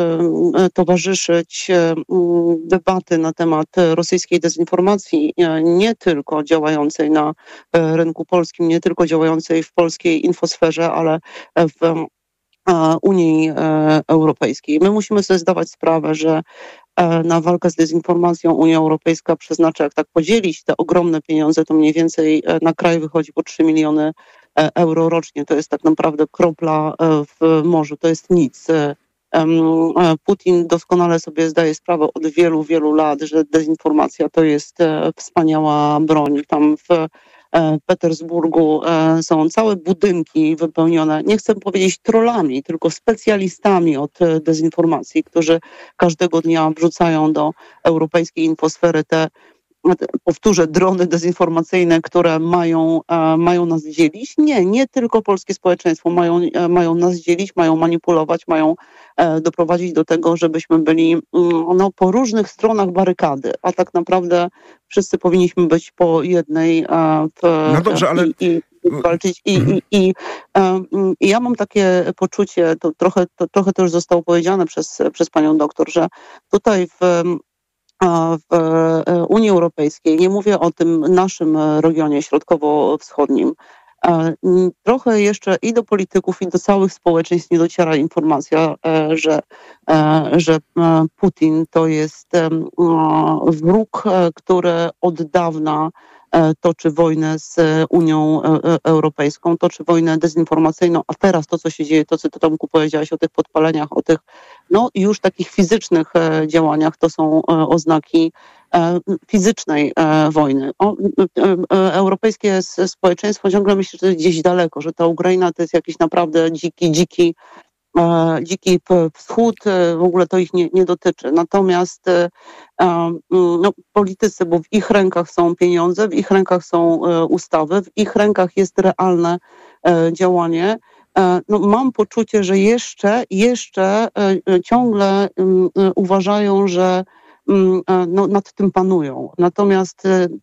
towarzyszyć debaty na temat rosyjskiej dezinformacji, nie tylko działającej na rynku polskim, nie tylko działającej w polskiej infosferze, ale w Unii Europejskiej. My musimy sobie zdawać sprawę, że na walkę z dezinformacją Unia Europejska przeznacza, jak tak podzielić te ogromne pieniądze, to mniej więcej na kraj wychodzi po trzy miliony euro rocznie. To jest tak naprawdę kropla w morzu, to jest nic. Putin doskonale sobie zdaje sprawę od wielu, wielu lat, że dezinformacja to jest wspaniała broń. Tam w Petersburgu są całe budynki wypełnione, nie chcę powiedzieć trollami, tylko specjalistami od dezinformacji, którzy każdego dnia wrzucają do europejskiej infosfery te, powtórzę, drony dezinformacyjne, które mają, mają nas dzielić. Nie, nie tylko polskie społeczeństwo mają, mają nas dzielić, mają manipulować, mają doprowadzić do tego, żebyśmy byli no, po różnych stronach barykady, a tak naprawdę wszyscy powinniśmy być po jednej w, no dobrze, ale... i, i walczyć. I, i, i, i ja mam takie poczucie, to trochę, to, trochę to już zostało powiedziane przez, przez panią doktor, że tutaj w w Unii Europejskiej, nie mówię o tym naszym regionie środkowo-wschodnim, trochę jeszcze i do polityków, i do całych społeczeństw nie dociera informacja, że, że Putin to jest wróg, który od dawna toczy wojnę z Unią Europejską, toczy wojnę dezinformacyjną, a teraz to, co się dzieje, to, co ty, Tomku, powiedziałaś o tych podpaleniach, o tych no już takich fizycznych działaniach, to są oznaki fizycznej wojny. O, europejskie społeczeństwo ciągle myśli, że to jest gdzieś daleko, że ta Ukraina to jest jakiś naprawdę dziki, dziki dziki wschód, w ogóle to ich nie, nie dotyczy. Natomiast no, politycy, bo w ich rękach są pieniądze, w ich rękach są ustawy, w ich rękach jest realne działanie. No, mam poczucie, że jeszcze, jeszcze ciągle uważają, że no, nad tym panują. Natomiast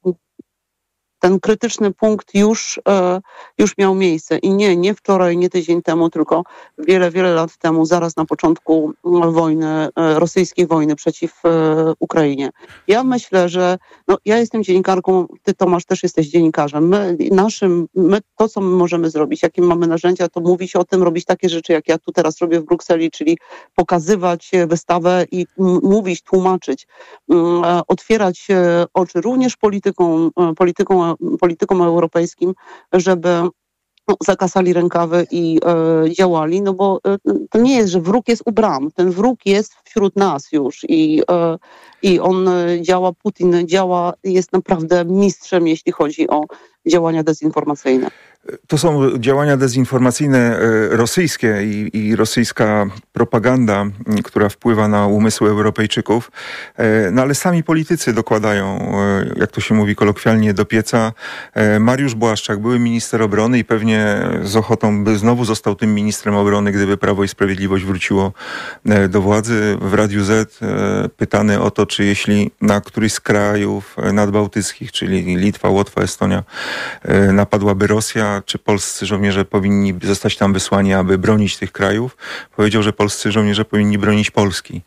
ten krytyczny punkt już, już miał miejsce i nie, nie wczoraj, nie tydzień temu, tylko wiele, wiele lat temu, zaraz na początku wojny, rosyjskiej wojny przeciw Ukrainie. Ja myślę, że no, ja jestem dziennikarką, ty, Tomasz, też jesteś dziennikarzem. My, naszym, my to, co my możemy zrobić, jakie mamy narzędzia, to mówić o tym, robić takie rzeczy, jak ja tu teraz robię w Brukseli, czyli pokazywać wystawę i mówić, tłumaczyć, otwierać oczy również polityką, polityką politykom europejskim, żeby no, zakasali rękawy i e, działali, no bo e, to nie jest, że wróg jest u bram, ten wróg jest wśród nas już i, e, i on działa, Putin działa, jest naprawdę mistrzem, jeśli chodzi o działania dezinformacyjne. To są działania dezinformacyjne rosyjskie i, i rosyjska propaganda, która wpływa na umysły Europejczyków, no ale sami politycy dokładają, jak to się mówi kolokwialnie, do pieca. Mariusz Błaszczak, były minister obrony i pewnie z ochotą by znowu został tym ministrem obrony, gdyby Prawo i Sprawiedliwość wróciło do władzy. W Radiu Z pytany o to, czy jeśli na któryś z krajów nadbałtyckich, czyli Litwa, Łotwa, Estonia, napadłaby Rosja, czy polscy żołnierze powinni zostać tam wysłani, aby bronić tych krajów. Powiedział, że polscy żołnierze powinni bronić Polski.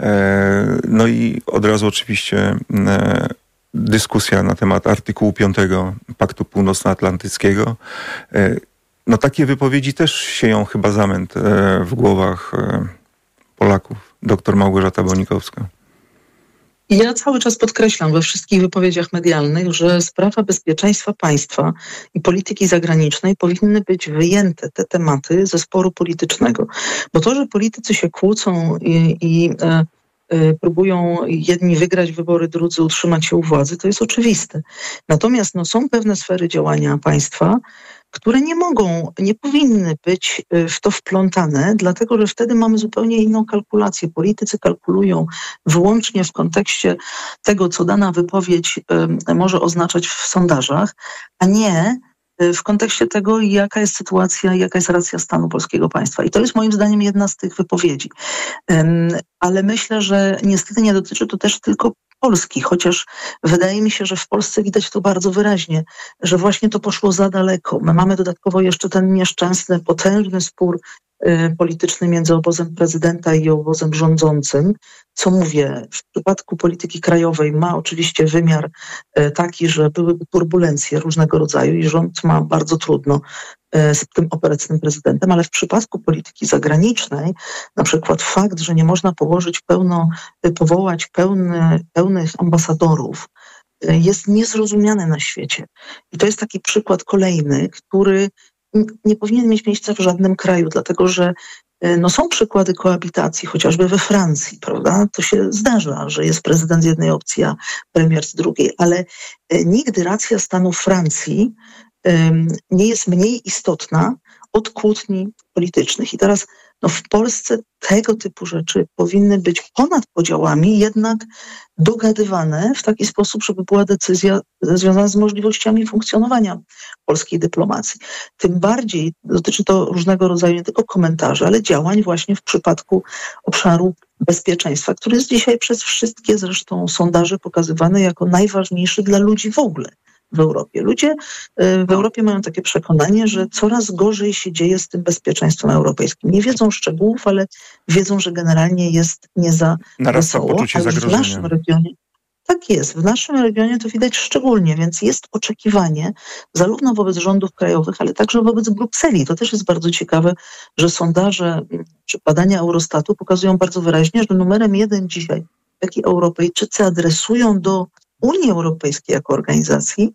No i od razu oczywiście dyskusja na temat artykułu piątego Paktu Północnoatlantyckiego. No takie wypowiedzi też sieją chyba zamęt w głowach Polaków. Doktor Małgorzata Bonikowska. Ja cały czas podkreślam we wszystkich wypowiedziach medialnych, że sprawa bezpieczeństwa państwa i polityki zagranicznej powinny być wyjęte te tematy ze sporu politycznego. Bo to, że politycy się kłócą i, i e, e, próbują jedni wygrać wybory, drudzy utrzymać się u władzy, to jest oczywiste. Natomiast no, są pewne sfery działania państwa, które nie mogą, nie powinny być w to wplątane, dlatego że wtedy mamy zupełnie inną kalkulację. Politycy kalkulują wyłącznie w kontekście tego, co dana wypowiedź może oznaczać w sondażach, a nie w kontekście tego, jaka jest sytuacja, jaka jest racja stanu polskiego państwa. I to jest moim zdaniem jedna z tych wypowiedzi. Ale myślę, że niestety nie dotyczy to też tylko Polski, chociaż wydaje mi się, że w Polsce widać to bardzo wyraźnie, że właśnie to poszło za daleko. My mamy dodatkowo jeszcze ten nieszczęsny, potężny spór polityczny między obozem prezydenta i obozem rządzącym. Co mówię, w przypadku polityki krajowej ma oczywiście wymiar taki, że byłyby turbulencje różnego rodzaju i rząd ma bardzo trudno z tym obecnym prezydentem, ale w przypadku polityki zagranicznej, na przykład fakt, że nie można położyć pełno, powołać pełny, pełnych ambasadorów, jest niezrozumiany na świecie. I to jest taki przykład kolejny, który nie powinien mieć miejsca w żadnym kraju, dlatego że no, są przykłady koabitacji, chociażby we Francji, prawda? To się zdarza, że jest prezydent z jednej opcji, a premier z drugiej, ale nigdy racja stanu Francji um, nie jest mniej istotna od kłótni politycznych. I teraz no, w Polsce tego typu rzeczy powinny być ponad podziałami, jednak dogadywane w taki sposób, żeby była decyzja związana z możliwościami funkcjonowania polskiej dyplomacji. Tym bardziej dotyczy to różnego rodzaju nie tylko komentarzy, ale działań właśnie w przypadku obszaru bezpieczeństwa, który jest dzisiaj przez wszystkie zresztą sondaże pokazywany jako najważniejszy dla ludzi w ogóle w Europie. Ludzie w Europie mają takie przekonanie, że coraz gorzej się dzieje z tym bezpieczeństwem europejskim. Nie wiedzą szczegółów, ale wiedzą, że generalnie jest nie za narasta poczucie zagrożenia. W naszym regionie tak jest. W naszym regionie to widać szczególnie, więc jest oczekiwanie zarówno wobec rządów krajowych, ale także wobec Brukseli. To też jest bardzo ciekawe, że sondaże czy badania Eurostatu pokazują bardzo wyraźnie, że numerem jeden dzisiaj, jaki Europejczycy adresują do Unii Europejskiej jako organizacji,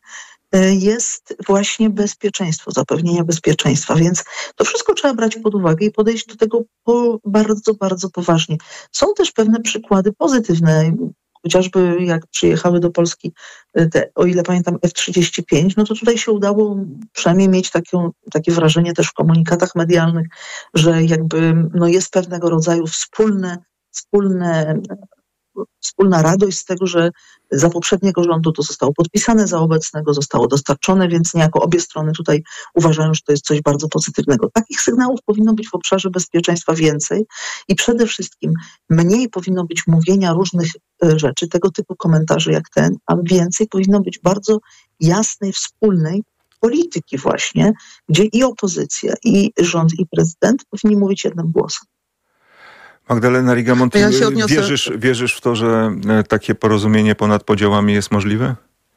jest właśnie bezpieczeństwo, zapewnienie bezpieczeństwa. Więc to wszystko trzeba brać pod uwagę i podejść do tego po bardzo, bardzo poważnie. Są też pewne przykłady pozytywne, chociażby jak przyjechały do Polski te, o ile pamiętam, F trzydzieści pięć, no to tutaj się udało przynajmniej mieć takie, takie wrażenie też w komunikatach medialnych, że jakby no jest pewnego rodzaju wspólne, wspólne wspólna radość z tego, że za poprzedniego rządu to zostało podpisane, za obecnego zostało dostarczone, więc niejako obie strony tutaj uważają, że to jest coś bardzo pozytywnego. Takich sygnałów powinno być w obszarze bezpieczeństwa więcej i przede wszystkim mniej powinno być mówienia różnych rzeczy, tego typu komentarzy jak ten, a więcej powinno być bardzo jasnej, wspólnej polityki właśnie, gdzie i opozycja, i rząd, i prezydent powinni mówić jednym głosem. Magdalena Rigamonti, ja się odniosę... wierzysz, wierzysz w to, że takie porozumienie ponad podziałami jest możliwe?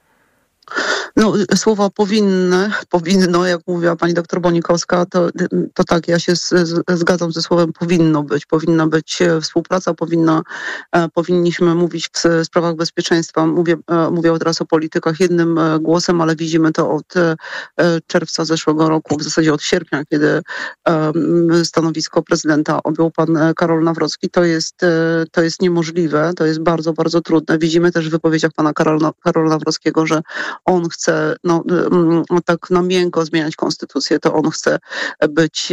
No, słowa powinny, powinno, jak mówiła pani doktor Bonikowska, to, to tak, ja się z, z, zgadzam ze słowem powinno być. Powinna być współpraca, powinna, e, powinniśmy mówić w sprawach bezpieczeństwa. Mówię, e, mówię teraz o politykach jednym e, głosem, ale widzimy to od e, czerwca zeszłego roku, w zasadzie od sierpnia, kiedy e, stanowisko prezydenta objął pan Karol Nawrocki. To jest, e, to jest niemożliwe, to jest bardzo, bardzo trudne. Widzimy też w wypowiedziach pana Karola, Karola Nawrockiego, że on chce no, tak na miękko zmieniać konstytucję, to on chce być,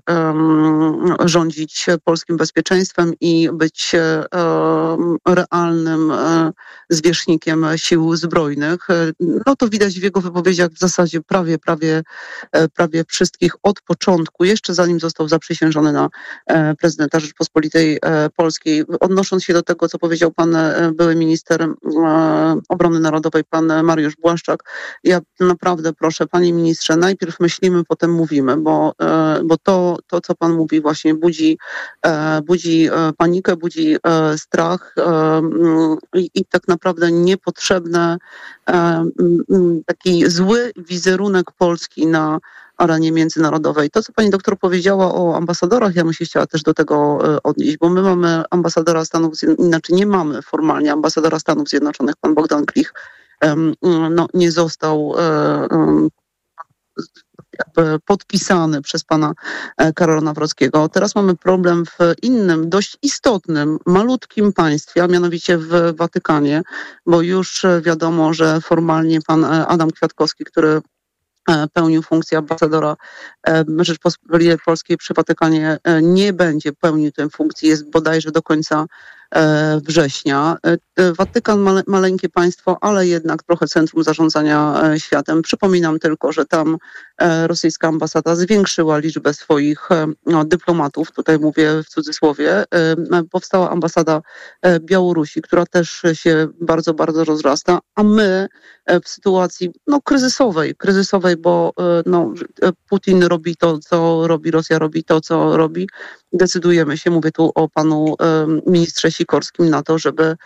um, rządzić polskim bezpieczeństwem i być um, realnym um, zwierzchnikiem sił zbrojnych. No to widać w jego wypowiedziach w zasadzie prawie, prawie, prawie wszystkich od początku, jeszcze zanim został zaprzysiężony na e, prezydenta Rzeczypospolitej e, Polskiej. Odnosząc się do tego, co powiedział pan e, były minister e, obrony narodowej, pan Mariusz Błaszczak, ja naprawdę proszę, panie ministrze, najpierw myślimy, potem mówimy, bo, bo to, to, co pan mówi, właśnie budzi, budzi panikę, budzi strach i, i tak naprawdę niepotrzebny, taki zły wizerunek Polski na arenie międzynarodowej. To, co pani doktor powiedziała o ambasadorach, ja bym się chciała też do tego odnieść, bo my mamy ambasadora Stanów, inaczej nie mamy formalnie ambasadora Stanów Zjednoczonych, pan Bogdan Klich, no, nie został jakby podpisany przez pana Karola Nawrockiego. Teraz mamy problem w innym, dość istotnym, malutkim państwie, a mianowicie w Watykanie, bo już wiadomo, że formalnie pan Adam Kwiatkowski, który pełnił funkcję ambasadora Rzeczypospolitej Polskiej przy Watykanie, nie będzie pełnił tę funkcję, jest bodajże do końca września. Watykan male, maleńkie państwo, ale jednak trochę centrum zarządzania światem. Przypominam tylko, że tam rosyjska ambasada zwiększyła liczbę swoich no, dyplomatów, tutaj mówię w cudzysłowie. Powstała ambasada Białorusi, która też się bardzo, bardzo rozrasta, a my w sytuacji no, kryzysowej, kryzysowej, bo no, Putin robi to, co robi, Rosja robi to, co robi, decydujemy się, mówię tu o panu ministrze Sikorskim, na to, żeby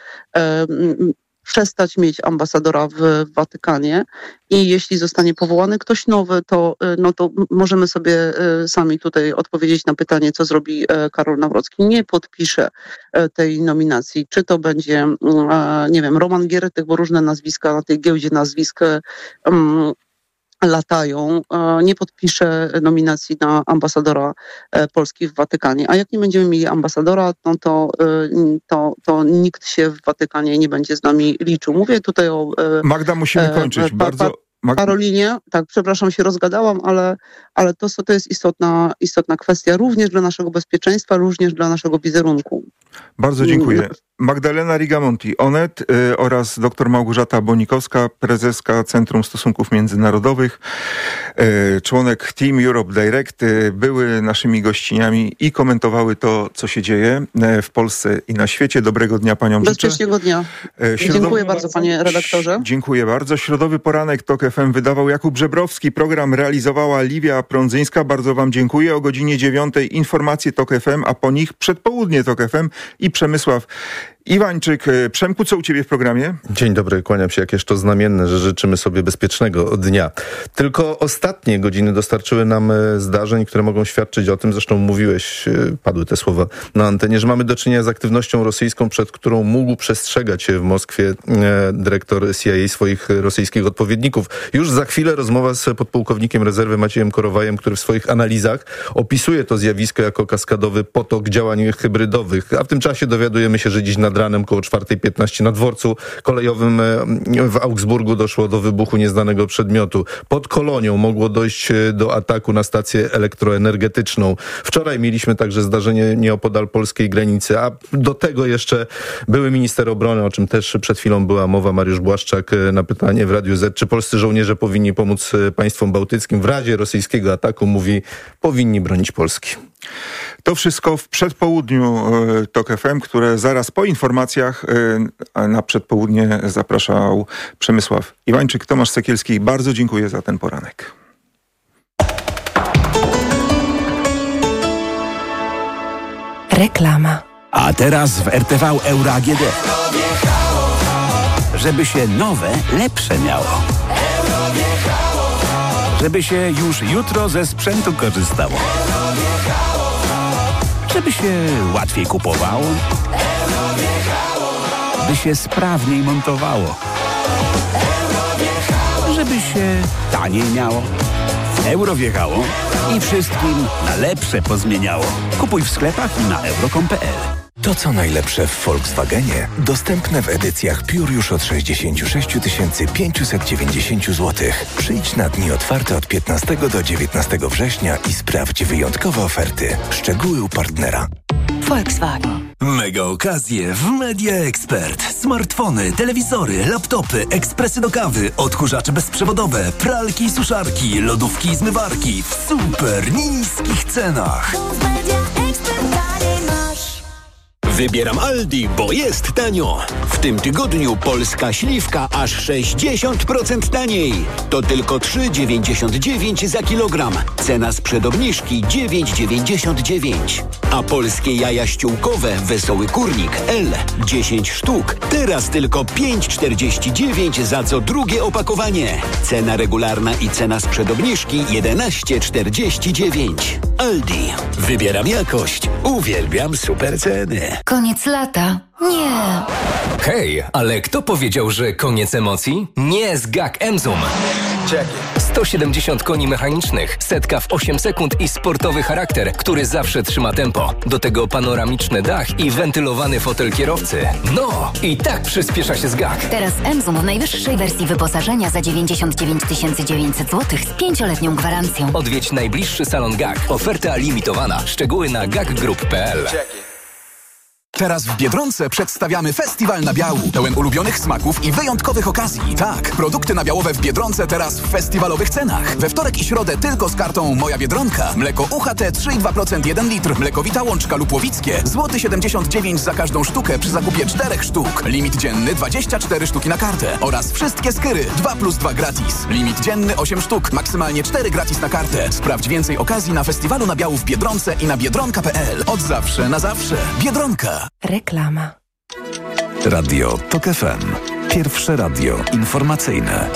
przestać mieć ambasadora w Watykanie i jeśli zostanie powołany ktoś nowy, to, no to możemy sobie sami tutaj odpowiedzieć na pytanie, co zrobi Karol Nawrocki. Nie podpisze tej nominacji. Czy to będzie, nie wiem, Roman Giertych, bo różne nazwiska na tej giełdzie nazwisk um, latają, nie podpisze nominacji na ambasadora Polski w Watykanie. A jak nie będziemy mieli ambasadora, no to, to, to nikt się w Watykanie nie będzie z nami liczył. Mówię tutaj o... Magda, musimy kończyć. Pa, Bardzo... pa, Karolinie, tak, przepraszam, się rozgadałam, ale, ale to, to jest istotna, istotna kwestia również dla naszego bezpieczeństwa, również dla naszego wizerunku. Bardzo dziękuję. Magdalena Rigamonti, Onet y, oraz dr Małgorzata Bonikowska, prezeska Centrum Stosunków Międzynarodowych, y, członek Team Europe Direct, y, były naszymi gościniami i komentowały to, co się dzieje y, w Polsce i na świecie. Dobrego dnia paniom życzę. Bezpiecznego dnia. Y, Środowy... Dziękuję bardzo, panie redaktorze. Dziękuję bardzo. Środowy poranek TOK F M wydawał Jakub Żebrowski, program realizowała Liwia Prądzyńska. Bardzo wam dziękuję. O godzinie dziewiątej informacje TOK F M, a po nich przedpołudnie TOK F M i Przemysław Iwańczyk. Przemku, co u ciebie w programie? Dzień dobry, kłaniam się. Jakież to znamienne, że życzymy sobie bezpiecznego dnia. Tylko ostatnie godziny dostarczyły nam zdarzeń, które mogą świadczyć o tym, zresztą mówiłeś, padły te słowa na antenie, że mamy do czynienia z aktywnością rosyjską, przed którą mógł przestrzegać się w Moskwie dyrektor C I A swoich rosyjskich odpowiedników. Już za chwilę rozmowa z podpułkownikiem rezerwy Maciejem Korowajem, który w swoich analizach opisuje to zjawisko jako kaskadowy potok działań hybrydowych. A w tym czasie dowiadujemy się, że dziś nad ranem koło czwarta piętnaście na dworcu kolejowym w Augsburgu doszło do wybuchu nieznanego przedmiotu. Pod Kolonią mogło dojść do ataku na stację elektroenergetyczną. Wczoraj mieliśmy także zdarzenie nieopodal polskiej granicy, a do tego jeszcze były minister obrony, o czym też przed chwilą była mowa, Mariusz Błaszczak, na pytanie w Radiu Z, czy polscy żołnierze powinni pomóc państwom bałtyckim w razie rosyjskiego ataku, mówi, powinni bronić Polski. To wszystko w przedpołudniu TOK F M, które zaraz po informacjach na przedpołudnie zapraszał Przemysław Iwańczyk. Tomasz Sekielski, bardzo dziękuję za ten poranek. Reklama. A teraz w R T V Euro A G D. Żeby się nowe, lepsze miało. Żeby się już jutro ze sprzętu korzystało. Żeby się łatwiej kupowało. By się sprawniej montowało. Żeby się taniej miało. Euro wjechało i wszystkim na lepsze pozmieniało. Kupuj w sklepach i na euro kropka com kropka p l. To, co najlepsze w Volkswagenie, dostępne w edycjach Pure już od sześćdziesiąt sześć tysięcy pięćset dziewięćdziesiąt złotych. Przyjdź na dni otwarte od piętnastego do dziewiętnastego września i sprawdź wyjątkowe oferty. Szczegóły u partnera. Volkswagen. Mega okazje w Media Expert. Smartfony, telewizory, laptopy, ekspresy do kawy, odkurzacze bezprzewodowe, pralki i suszarki, lodówki i zmywarki w super niskich cenach. Wybieram Aldi, bo jest tanio. W tym tygodniu polska śliwka aż sześćdziesiąt procent taniej. To tylko trzy dziewięćdziesiąt dziewięć za kilogram. Cena sprzed obniżki dziewięć dziewięćdziesiąt dziewięć. A polskie jaja ściółkowe Wesoły Kurnik L dziesięć sztuk. Teraz tylko pięć czterdzieści dziewięć za co drugie opakowanie. Cena regularna i cena sprzed obniżki jedenaście czterdzieści dziewięć. Aldi. Wybieram jakość. Uwielbiam super ceny. Koniec lata. Nie. Hej, ale kto powiedział, że koniec emocji? Nie z G A K Emzum. sto siedemdziesiąt koni mechanicznych, setka w osiem sekund i sportowy charakter, który zawsze trzyma tempo. Do tego panoramiczny dach i wentylowany fotel kierowcy. No, i tak przyspiesza się z G A K. Teraz Emzum w najwyższej wersji wyposażenia za dziewięćdziesiąt dziewięć tysięcy dziewięćset złotych z pięcioletnią gwarancją. Odwiedź najbliższy salon G A K. Oferta limitowana. Szczegóły na gakgroup kropka p l. Teraz w Biedronce przedstawiamy festiwal nabiału, pełen ulubionych smaków i wyjątkowych okazji. Tak, produkty nabiałowe w Biedronce teraz w festiwalowych cenach. We wtorek i środę tylko z kartą Moja Biedronka. Mleko U H T trzy i dwa procent jeden litr, mlekowita łączka lub łowickie. Złoty siedemdziesiąt dziewięć za każdą sztukę przy zakupie czterech sztuk. Limit dzienny dwadzieścia cztery sztuki na kartę. Oraz wszystkie skyry dwa plus dwa gratis. Limit dzienny osiem sztuk, maksymalnie cztery gratis na kartę. Sprawdź więcej okazji na festiwalu nabiału w Biedronce i na biedronka kropka p l. Od zawsze na zawsze. Biedronka. Reklama. Radio TOK F M. Pierwsze radio informacyjne.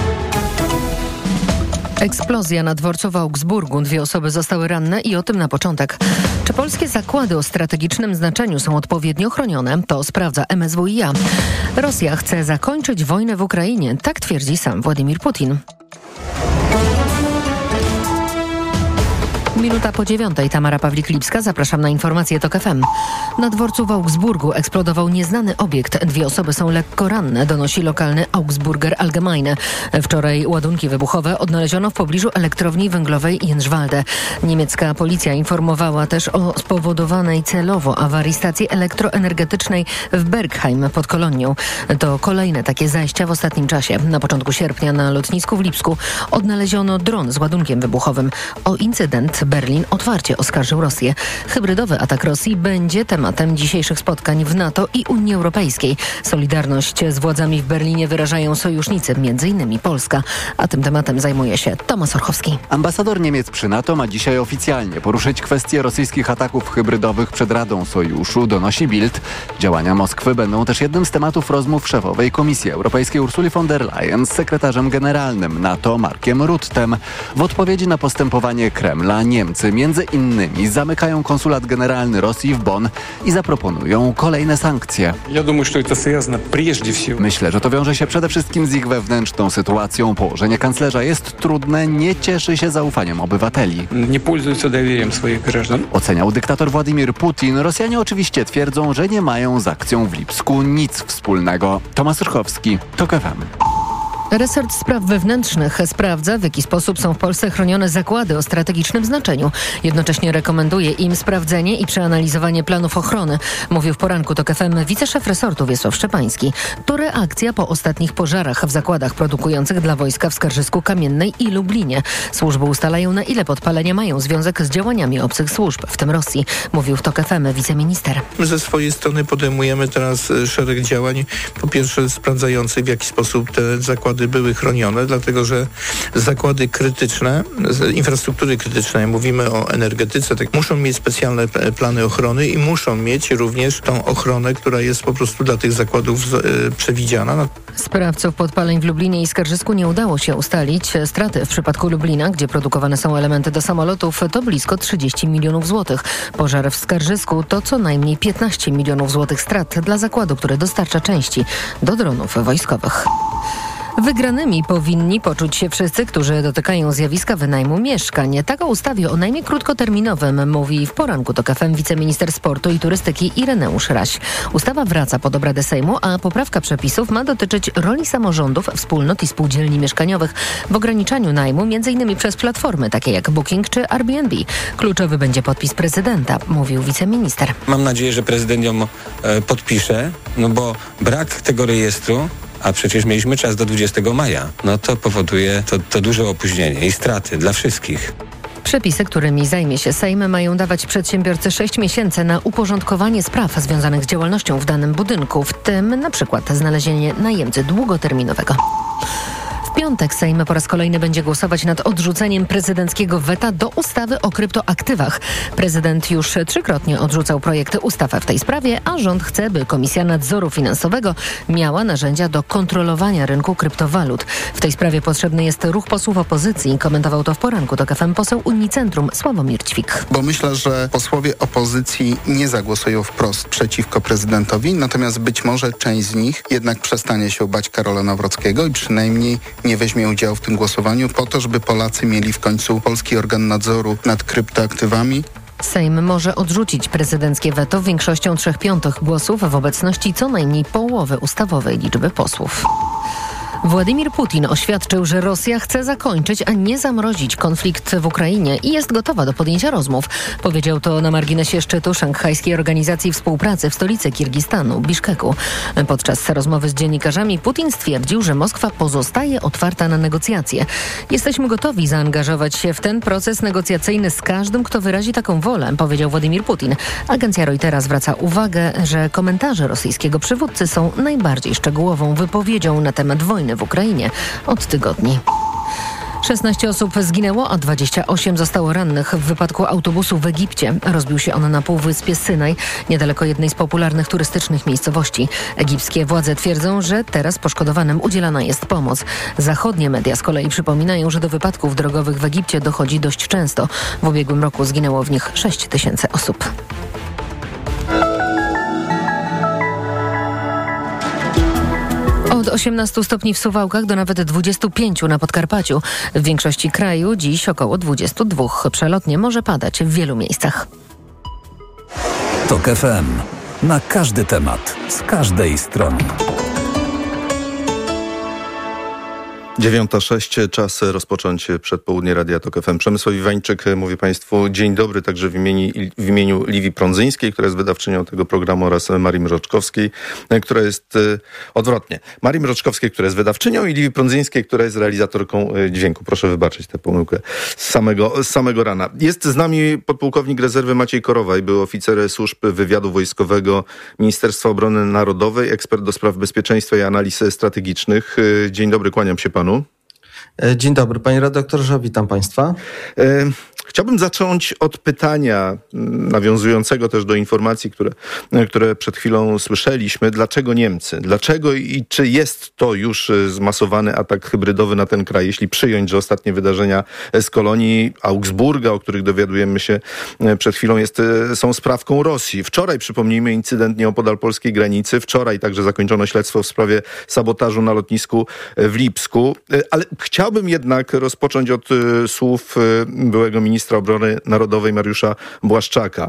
Eksplozja na dworcu w Augsburgu. Dwie osoby zostały ranne i o tym na początek. Czy polskie zakłady o strategicznym znaczeniu są odpowiednio chronione? To sprawdza M S W i A. Rosja chce zakończyć wojnę w Ukrainie. Tak twierdzi sam Władimir Putin. Minuta po dziewiątej. Tamara Pawlik-Lipska. Zapraszam na informacje TOK F M. Na dworcu w Augsburgu eksplodował nieznany obiekt. Dwie osoby są lekko ranne, donosi lokalny Augsburger Allgemeine. Wczoraj ładunki wybuchowe odnaleziono w pobliżu elektrowni węglowej Jędrzwalde. Niemiecka policja informowała też o spowodowanej celowo awarii stacji elektroenergetycznej w Bergheim pod Kolonią. To kolejne takie zajścia w ostatnim czasie. Na początku sierpnia na lotnisku w Lipsku odnaleziono dron z ładunkiem wybuchowym. O incydent Berlin otwarcie oskarżył Rosję. Hybrydowy atak Rosji będzie tematem dzisiejszych spotkań w NATO i Unii Europejskiej. Solidarność z władzami w Berlinie wyrażają sojusznicy, między innymi Polska. A tym tematem zajmuje się Tomasz Orchowski. Ambasador Niemiec przy NATO ma dzisiaj oficjalnie poruszyć kwestię rosyjskich ataków hybrydowych przed Radą Sojuszu, donosi Bild. Działania Moskwy będą też jednym z tematów rozmów szefowej Komisji Europejskiej Ursuli von der Leyen z sekretarzem generalnym NATO Markiem Ruttem. W odpowiedzi na postępowanie Kremla Niemcy między innymi zamykają konsulat generalny Rosji w Bonn i zaproponują kolejne sankcje. Myślę, że to wiąże się przede wszystkim z ich wewnętrzną sytuacją. Położenie kanclerza jest trudne, nie cieszy się zaufaniem obywateli. Nie пользуются доверием swoich граждан. Oceniał dyktator Władimir Putin. Rosjanie oczywiście twierdzą, że nie mają z akcją w Lipsku nic wspólnego. Tomasz Rychowski, TOK F M. Resort Spraw Wewnętrznych sprawdza, w jaki sposób są w Polsce chronione zakłady o strategicznym znaczeniu. Jednocześnie rekomenduje im sprawdzenie i przeanalizowanie planów ochrony. Mówił w poranku TOK F M wiceszef resortu Wiesław Szczepański. To reakcja po ostatnich pożarach w zakładach produkujących dla wojska w Skarżysku Kamiennej i Lublinie. Służby ustalają, na ile podpalenia mają związek z działaniami obcych służb, w tym Rosji. Mówił w TOK F M wiceminister. My ze swojej strony podejmujemy teraz szereg działań. Po pierwsze sprawdzających, w jaki sposób te zakłady były chronione, dlatego że zakłady krytyczne, infrastruktury krytycznej, mówimy o energetyce, tak, muszą mieć specjalne plany ochrony i muszą mieć również tą ochronę, która jest po prostu dla tych zakładów e, przewidziana. Sprawców podpaleń w Lublinie i Skarżysku nie udało się ustalić. Straty w przypadku Lublina, gdzie produkowane są elementy do samolotów, to blisko trzydzieści milionów złotych. Pożar w Skarżysku to co najmniej piętnaście milionów złotych strat dla zakładu, który dostarcza części do dronów wojskowych. Wygranymi powinni poczuć się wszyscy, którzy dotykają zjawiska wynajmu mieszkań. Tak o ustawie o najmie krótkoterminowym mówi w poranku TOK F M wiceminister sportu i turystyki Ireneusz Raś. Ustawa wraca pod obrady Sejmu, a poprawka przepisów ma dotyczyć roli samorządów, wspólnot i spółdzielni mieszkaniowych w ograniczaniu najmu, między innymi przez platformy takie jak Booking czy Airbnb. Kluczowy będzie podpis prezydenta, mówił wiceminister. Mam nadzieję, że prezydent ją e, podpisze, no bo brak tego rejestru, a przecież mieliśmy czas do dwudziestego maja, no to powoduje to, to duże opóźnienie i straty dla wszystkich. Przepisy, którymi zajmie się Sejm, mają dawać przedsiębiorcy sześć miesięcy na uporządkowanie spraw związanych z działalnością w danym budynku, w tym na przykład znalezienie najemcy długoterminowego. W piątek Sejm po raz kolejny będzie głosować nad odrzuceniem prezydenckiego weta do ustawy o kryptoaktywach. Prezydent już trzykrotnie odrzucał projekty ustaw w tej sprawie, a rząd chce, by Komisja Nadzoru Finansowego miała narzędzia do kontrolowania rynku kryptowalut. W tej sprawie potrzebny jest ruch posłów opozycji. Komentował to w poranku TOK F M poseł Unicentrum Sławomir Ćwik. Bo myślę, że posłowie opozycji nie zagłosują wprost przeciwko prezydentowi, natomiast być może część z nich jednak przestanie się bać Karola Nawrockiego i przynajmniej nie weźmie udziału w tym głosowaniu po to, żeby Polacy mieli w końcu polski organ nadzoru nad kryptoaktywami. Sejm może odrzucić prezydenckie weto większością trzech piątych głosów w obecności co najmniej połowy ustawowej liczby posłów. Władimir Putin oświadczył, że Rosja chce zakończyć, a nie zamrozić konflikt w Ukrainie i jest gotowa do podjęcia rozmów. Powiedział to na marginesie szczytu Szanghajskiej Organizacji Współpracy w stolicy Kirgistanu, Biszkeku. Podczas rozmowy z dziennikarzami Putin stwierdził, że Moskwa pozostaje otwarta na negocjacje. Jesteśmy gotowi zaangażować się w ten proces negocjacyjny z każdym, kto wyrazi taką wolę, powiedział Władimir Putin. Agencja Reutera zwraca uwagę, że komentarze rosyjskiego przywódcy są najbardziej szczegółową wypowiedzią na temat wojny w Ukrainie od tygodni. szesnaście osób zginęło, a dwadzieścia osiem zostało rannych w wypadku autobusu w Egipcie. Rozbił się on na półwyspie Synaj, niedaleko jednej z popularnych turystycznych miejscowości. Egipskie władze twierdzą, że teraz poszkodowanym udzielana jest pomoc. Zachodnie media z kolei przypominają, że do wypadków drogowych w Egipcie dochodzi dość często. W ubiegłym roku zginęło w nich sześć tysięcy osób. Od osiemnastu stopni w Suwałkach do nawet dwudziestu pięciu na Podkarpaciu. W większości kraju dziś około dwudziestu dwóch. Przelotnie może padać w wielu miejscach. Tok F M. Na każdy temat, z każdej strony. dziewiąta sześć, czas rozpocząć przedpołudnie Radia Tok F M. Przemysław Iwańczyk mówi Państwu dzień dobry, także w imieniu, w imieniu Liwii Prądzyńskiej, która jest wydawczynią tego programu, oraz Marii Mroczkowskiej, która jest e, odwrotnie. Marii Mroczkowskiej, która jest wydawczynią, i Liwii Prądzyńskiej, która jest realizatorką dźwięku. Proszę wybaczyć tę pomyłkę z samego, z samego rana. Jest z nami podpułkownik rezerwy Maciej Korowaj, był oficer służb wywiadu wojskowego Ministerstwa Obrony Narodowej, ekspert do spraw bezpieczeństwa i analiz strategicznych. Dzień dobry, kłaniam się panu. Dzień dobry, panie redaktorze, witam państwa. Chciałbym zacząć od pytania nawiązującego też do informacji, które, które przed chwilą słyszeliśmy. Dlaczego Niemcy? Dlaczego i czy jest to już zmasowany atak hybrydowy na ten kraj, jeśli przyjąć, że ostatnie wydarzenia z kolonii Augsburga, o których dowiadujemy się przed chwilą, jest, są sprawką Rosji. Wczoraj, przypomnijmy, incydent nieopodal polskiej granicy. Wczoraj także zakończono śledztwo w sprawie sabotażu na lotnisku w Lipsku. Ale chciałbym jednak rozpocząć od słów byłego ministra Obrony Narodowej Mariusza Błaszczaka,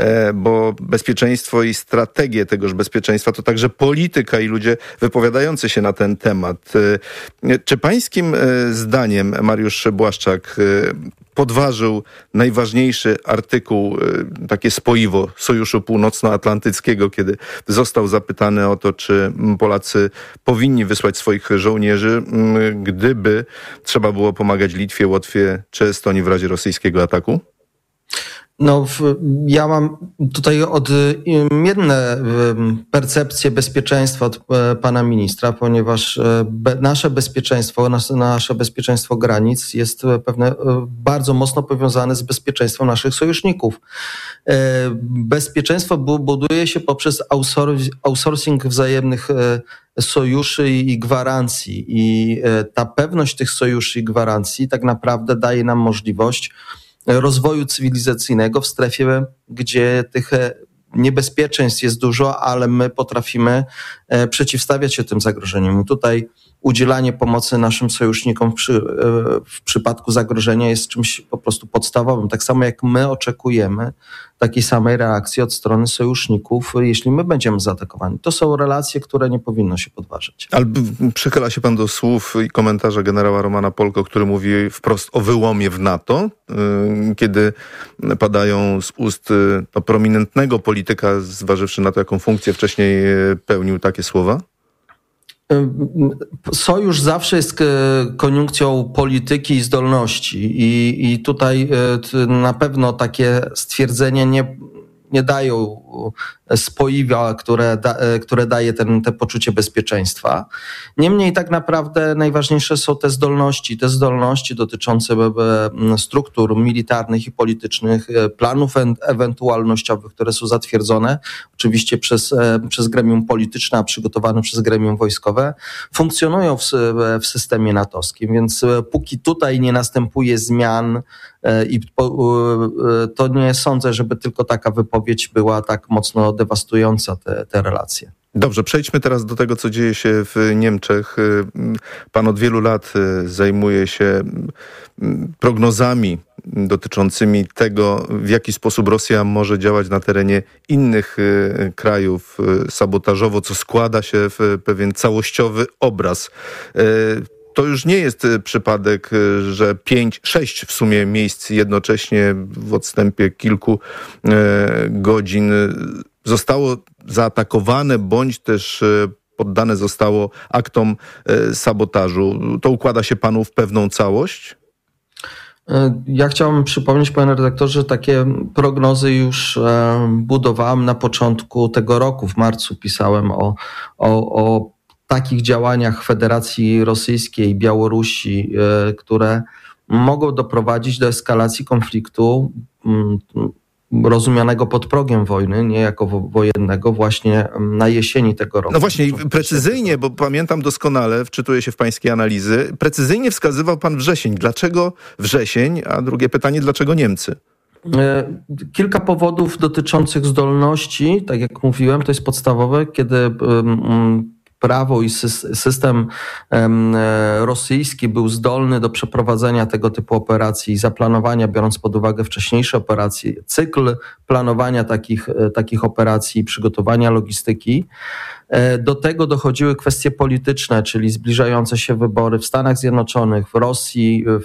bo bezpieczeństwo i strategie tegoż bezpieczeństwa to także polityka i ludzie wypowiadający się na ten temat. Czy pańskim zdaniem Mariusz Błaszczak podważył najważniejszy artykuł, takie spoiwo Sojuszu Północnoatlantyckiego, kiedy został zapytany o to, czy Polacy powinni wysłać swoich żołnierzy, gdyby trzeba było pomagać Litwie, Łotwie czy Estonii w razie rosyjskiego ataku? No, ja mam tutaj odmienne percepcje bezpieczeństwa od pana ministra, ponieważ nasze bezpieczeństwo, nasze bezpieczeństwo granic jest pewne bardzo mocno powiązane z bezpieczeństwem naszych sojuszników. Bezpieczeństwo buduje się poprzez outsourcing wzajemnych sojuszy i gwarancji. I ta pewność tych sojuszy i gwarancji tak naprawdę daje nam możliwość rozwoju cywilizacyjnego w strefie, gdzie tych niebezpieczeństw jest dużo, ale my potrafimy przeciwstawiać się tym zagrożeniom. I tutaj udzielanie pomocy naszym sojusznikom w, przy, w przypadku zagrożenia jest czymś po prostu podstawowym. Tak samo jak my oczekujemy takiej samej reakcji od strony sojuszników, jeśli my będziemy zaatakowani. To są relacje, które nie powinno się podważać. Ale przychyla się pan do słów i komentarza generała Romana Polko, który mówi wprost o wyłomie w NATO, kiedy padają z ust no, prominentnego polityka, zważywszy na to, jaką funkcję wcześniej pełnił, takie słowa? Sojusz zawsze jest koniunkcją polityki i zdolności i, i tutaj na pewno takie stwierdzenia nie, nie dają spoiwa, które, da, które daje ten, te poczucie bezpieczeństwa. Niemniej tak naprawdę najważniejsze są te zdolności, te zdolności dotyczące struktur militarnych i politycznych, planów ewentualnościowych, które są zatwierdzone oczywiście przez, przez gremium polityczne, a przygotowane przez gremium wojskowe, funkcjonują w, w systemie natowskim, więc póki tutaj nie następuje zmian i to nie sądzę, żeby tylko taka wypowiedź była tak mocno dewastująca te, te relacje. Dobrze, przejdźmy teraz do tego, co dzieje się w Niemczech. Pan od wielu lat zajmuje się prognozami dotyczącymi tego, w jaki sposób Rosja może działać na terenie innych krajów sabotażowo, co składa się w pewien całościowy obraz. To już nie jest przypadek, że pięć, sześć w sumie miejsc jednocześnie w odstępie kilku godzin zostało zaatakowane, bądź też poddane zostało aktom sabotażu. To układa się panu w pewną całość? Ja chciałbym przypomnieć, panie redaktorze, że takie prognozy już budowałem na początku tego roku. W marcu pisałem o, o, o takich działaniach Federacji Rosyjskiej, Białorusi, które mogą doprowadzić do eskalacji konfliktu rozumianego pod progiem wojny, nie jako wojennego, właśnie na jesieni tego roku. No właśnie, precyzyjnie, bo pamiętam doskonale, wczytuję się w pańskie analizy, precyzyjnie wskazywał pan wrzesień. Dlaczego wrzesień? A drugie pytanie, dlaczego Niemcy? Kilka powodów dotyczących zdolności, tak jak mówiłem, to jest podstawowe, kiedy prawo i system rosyjski był zdolny do przeprowadzenia tego typu operacji i zaplanowania, biorąc pod uwagę wcześniejsze operacje, cykl planowania takich, takich operacji i przygotowania logistyki. Do tego dochodziły kwestie polityczne, czyli zbliżające się wybory w Stanach Zjednoczonych, w Rosji,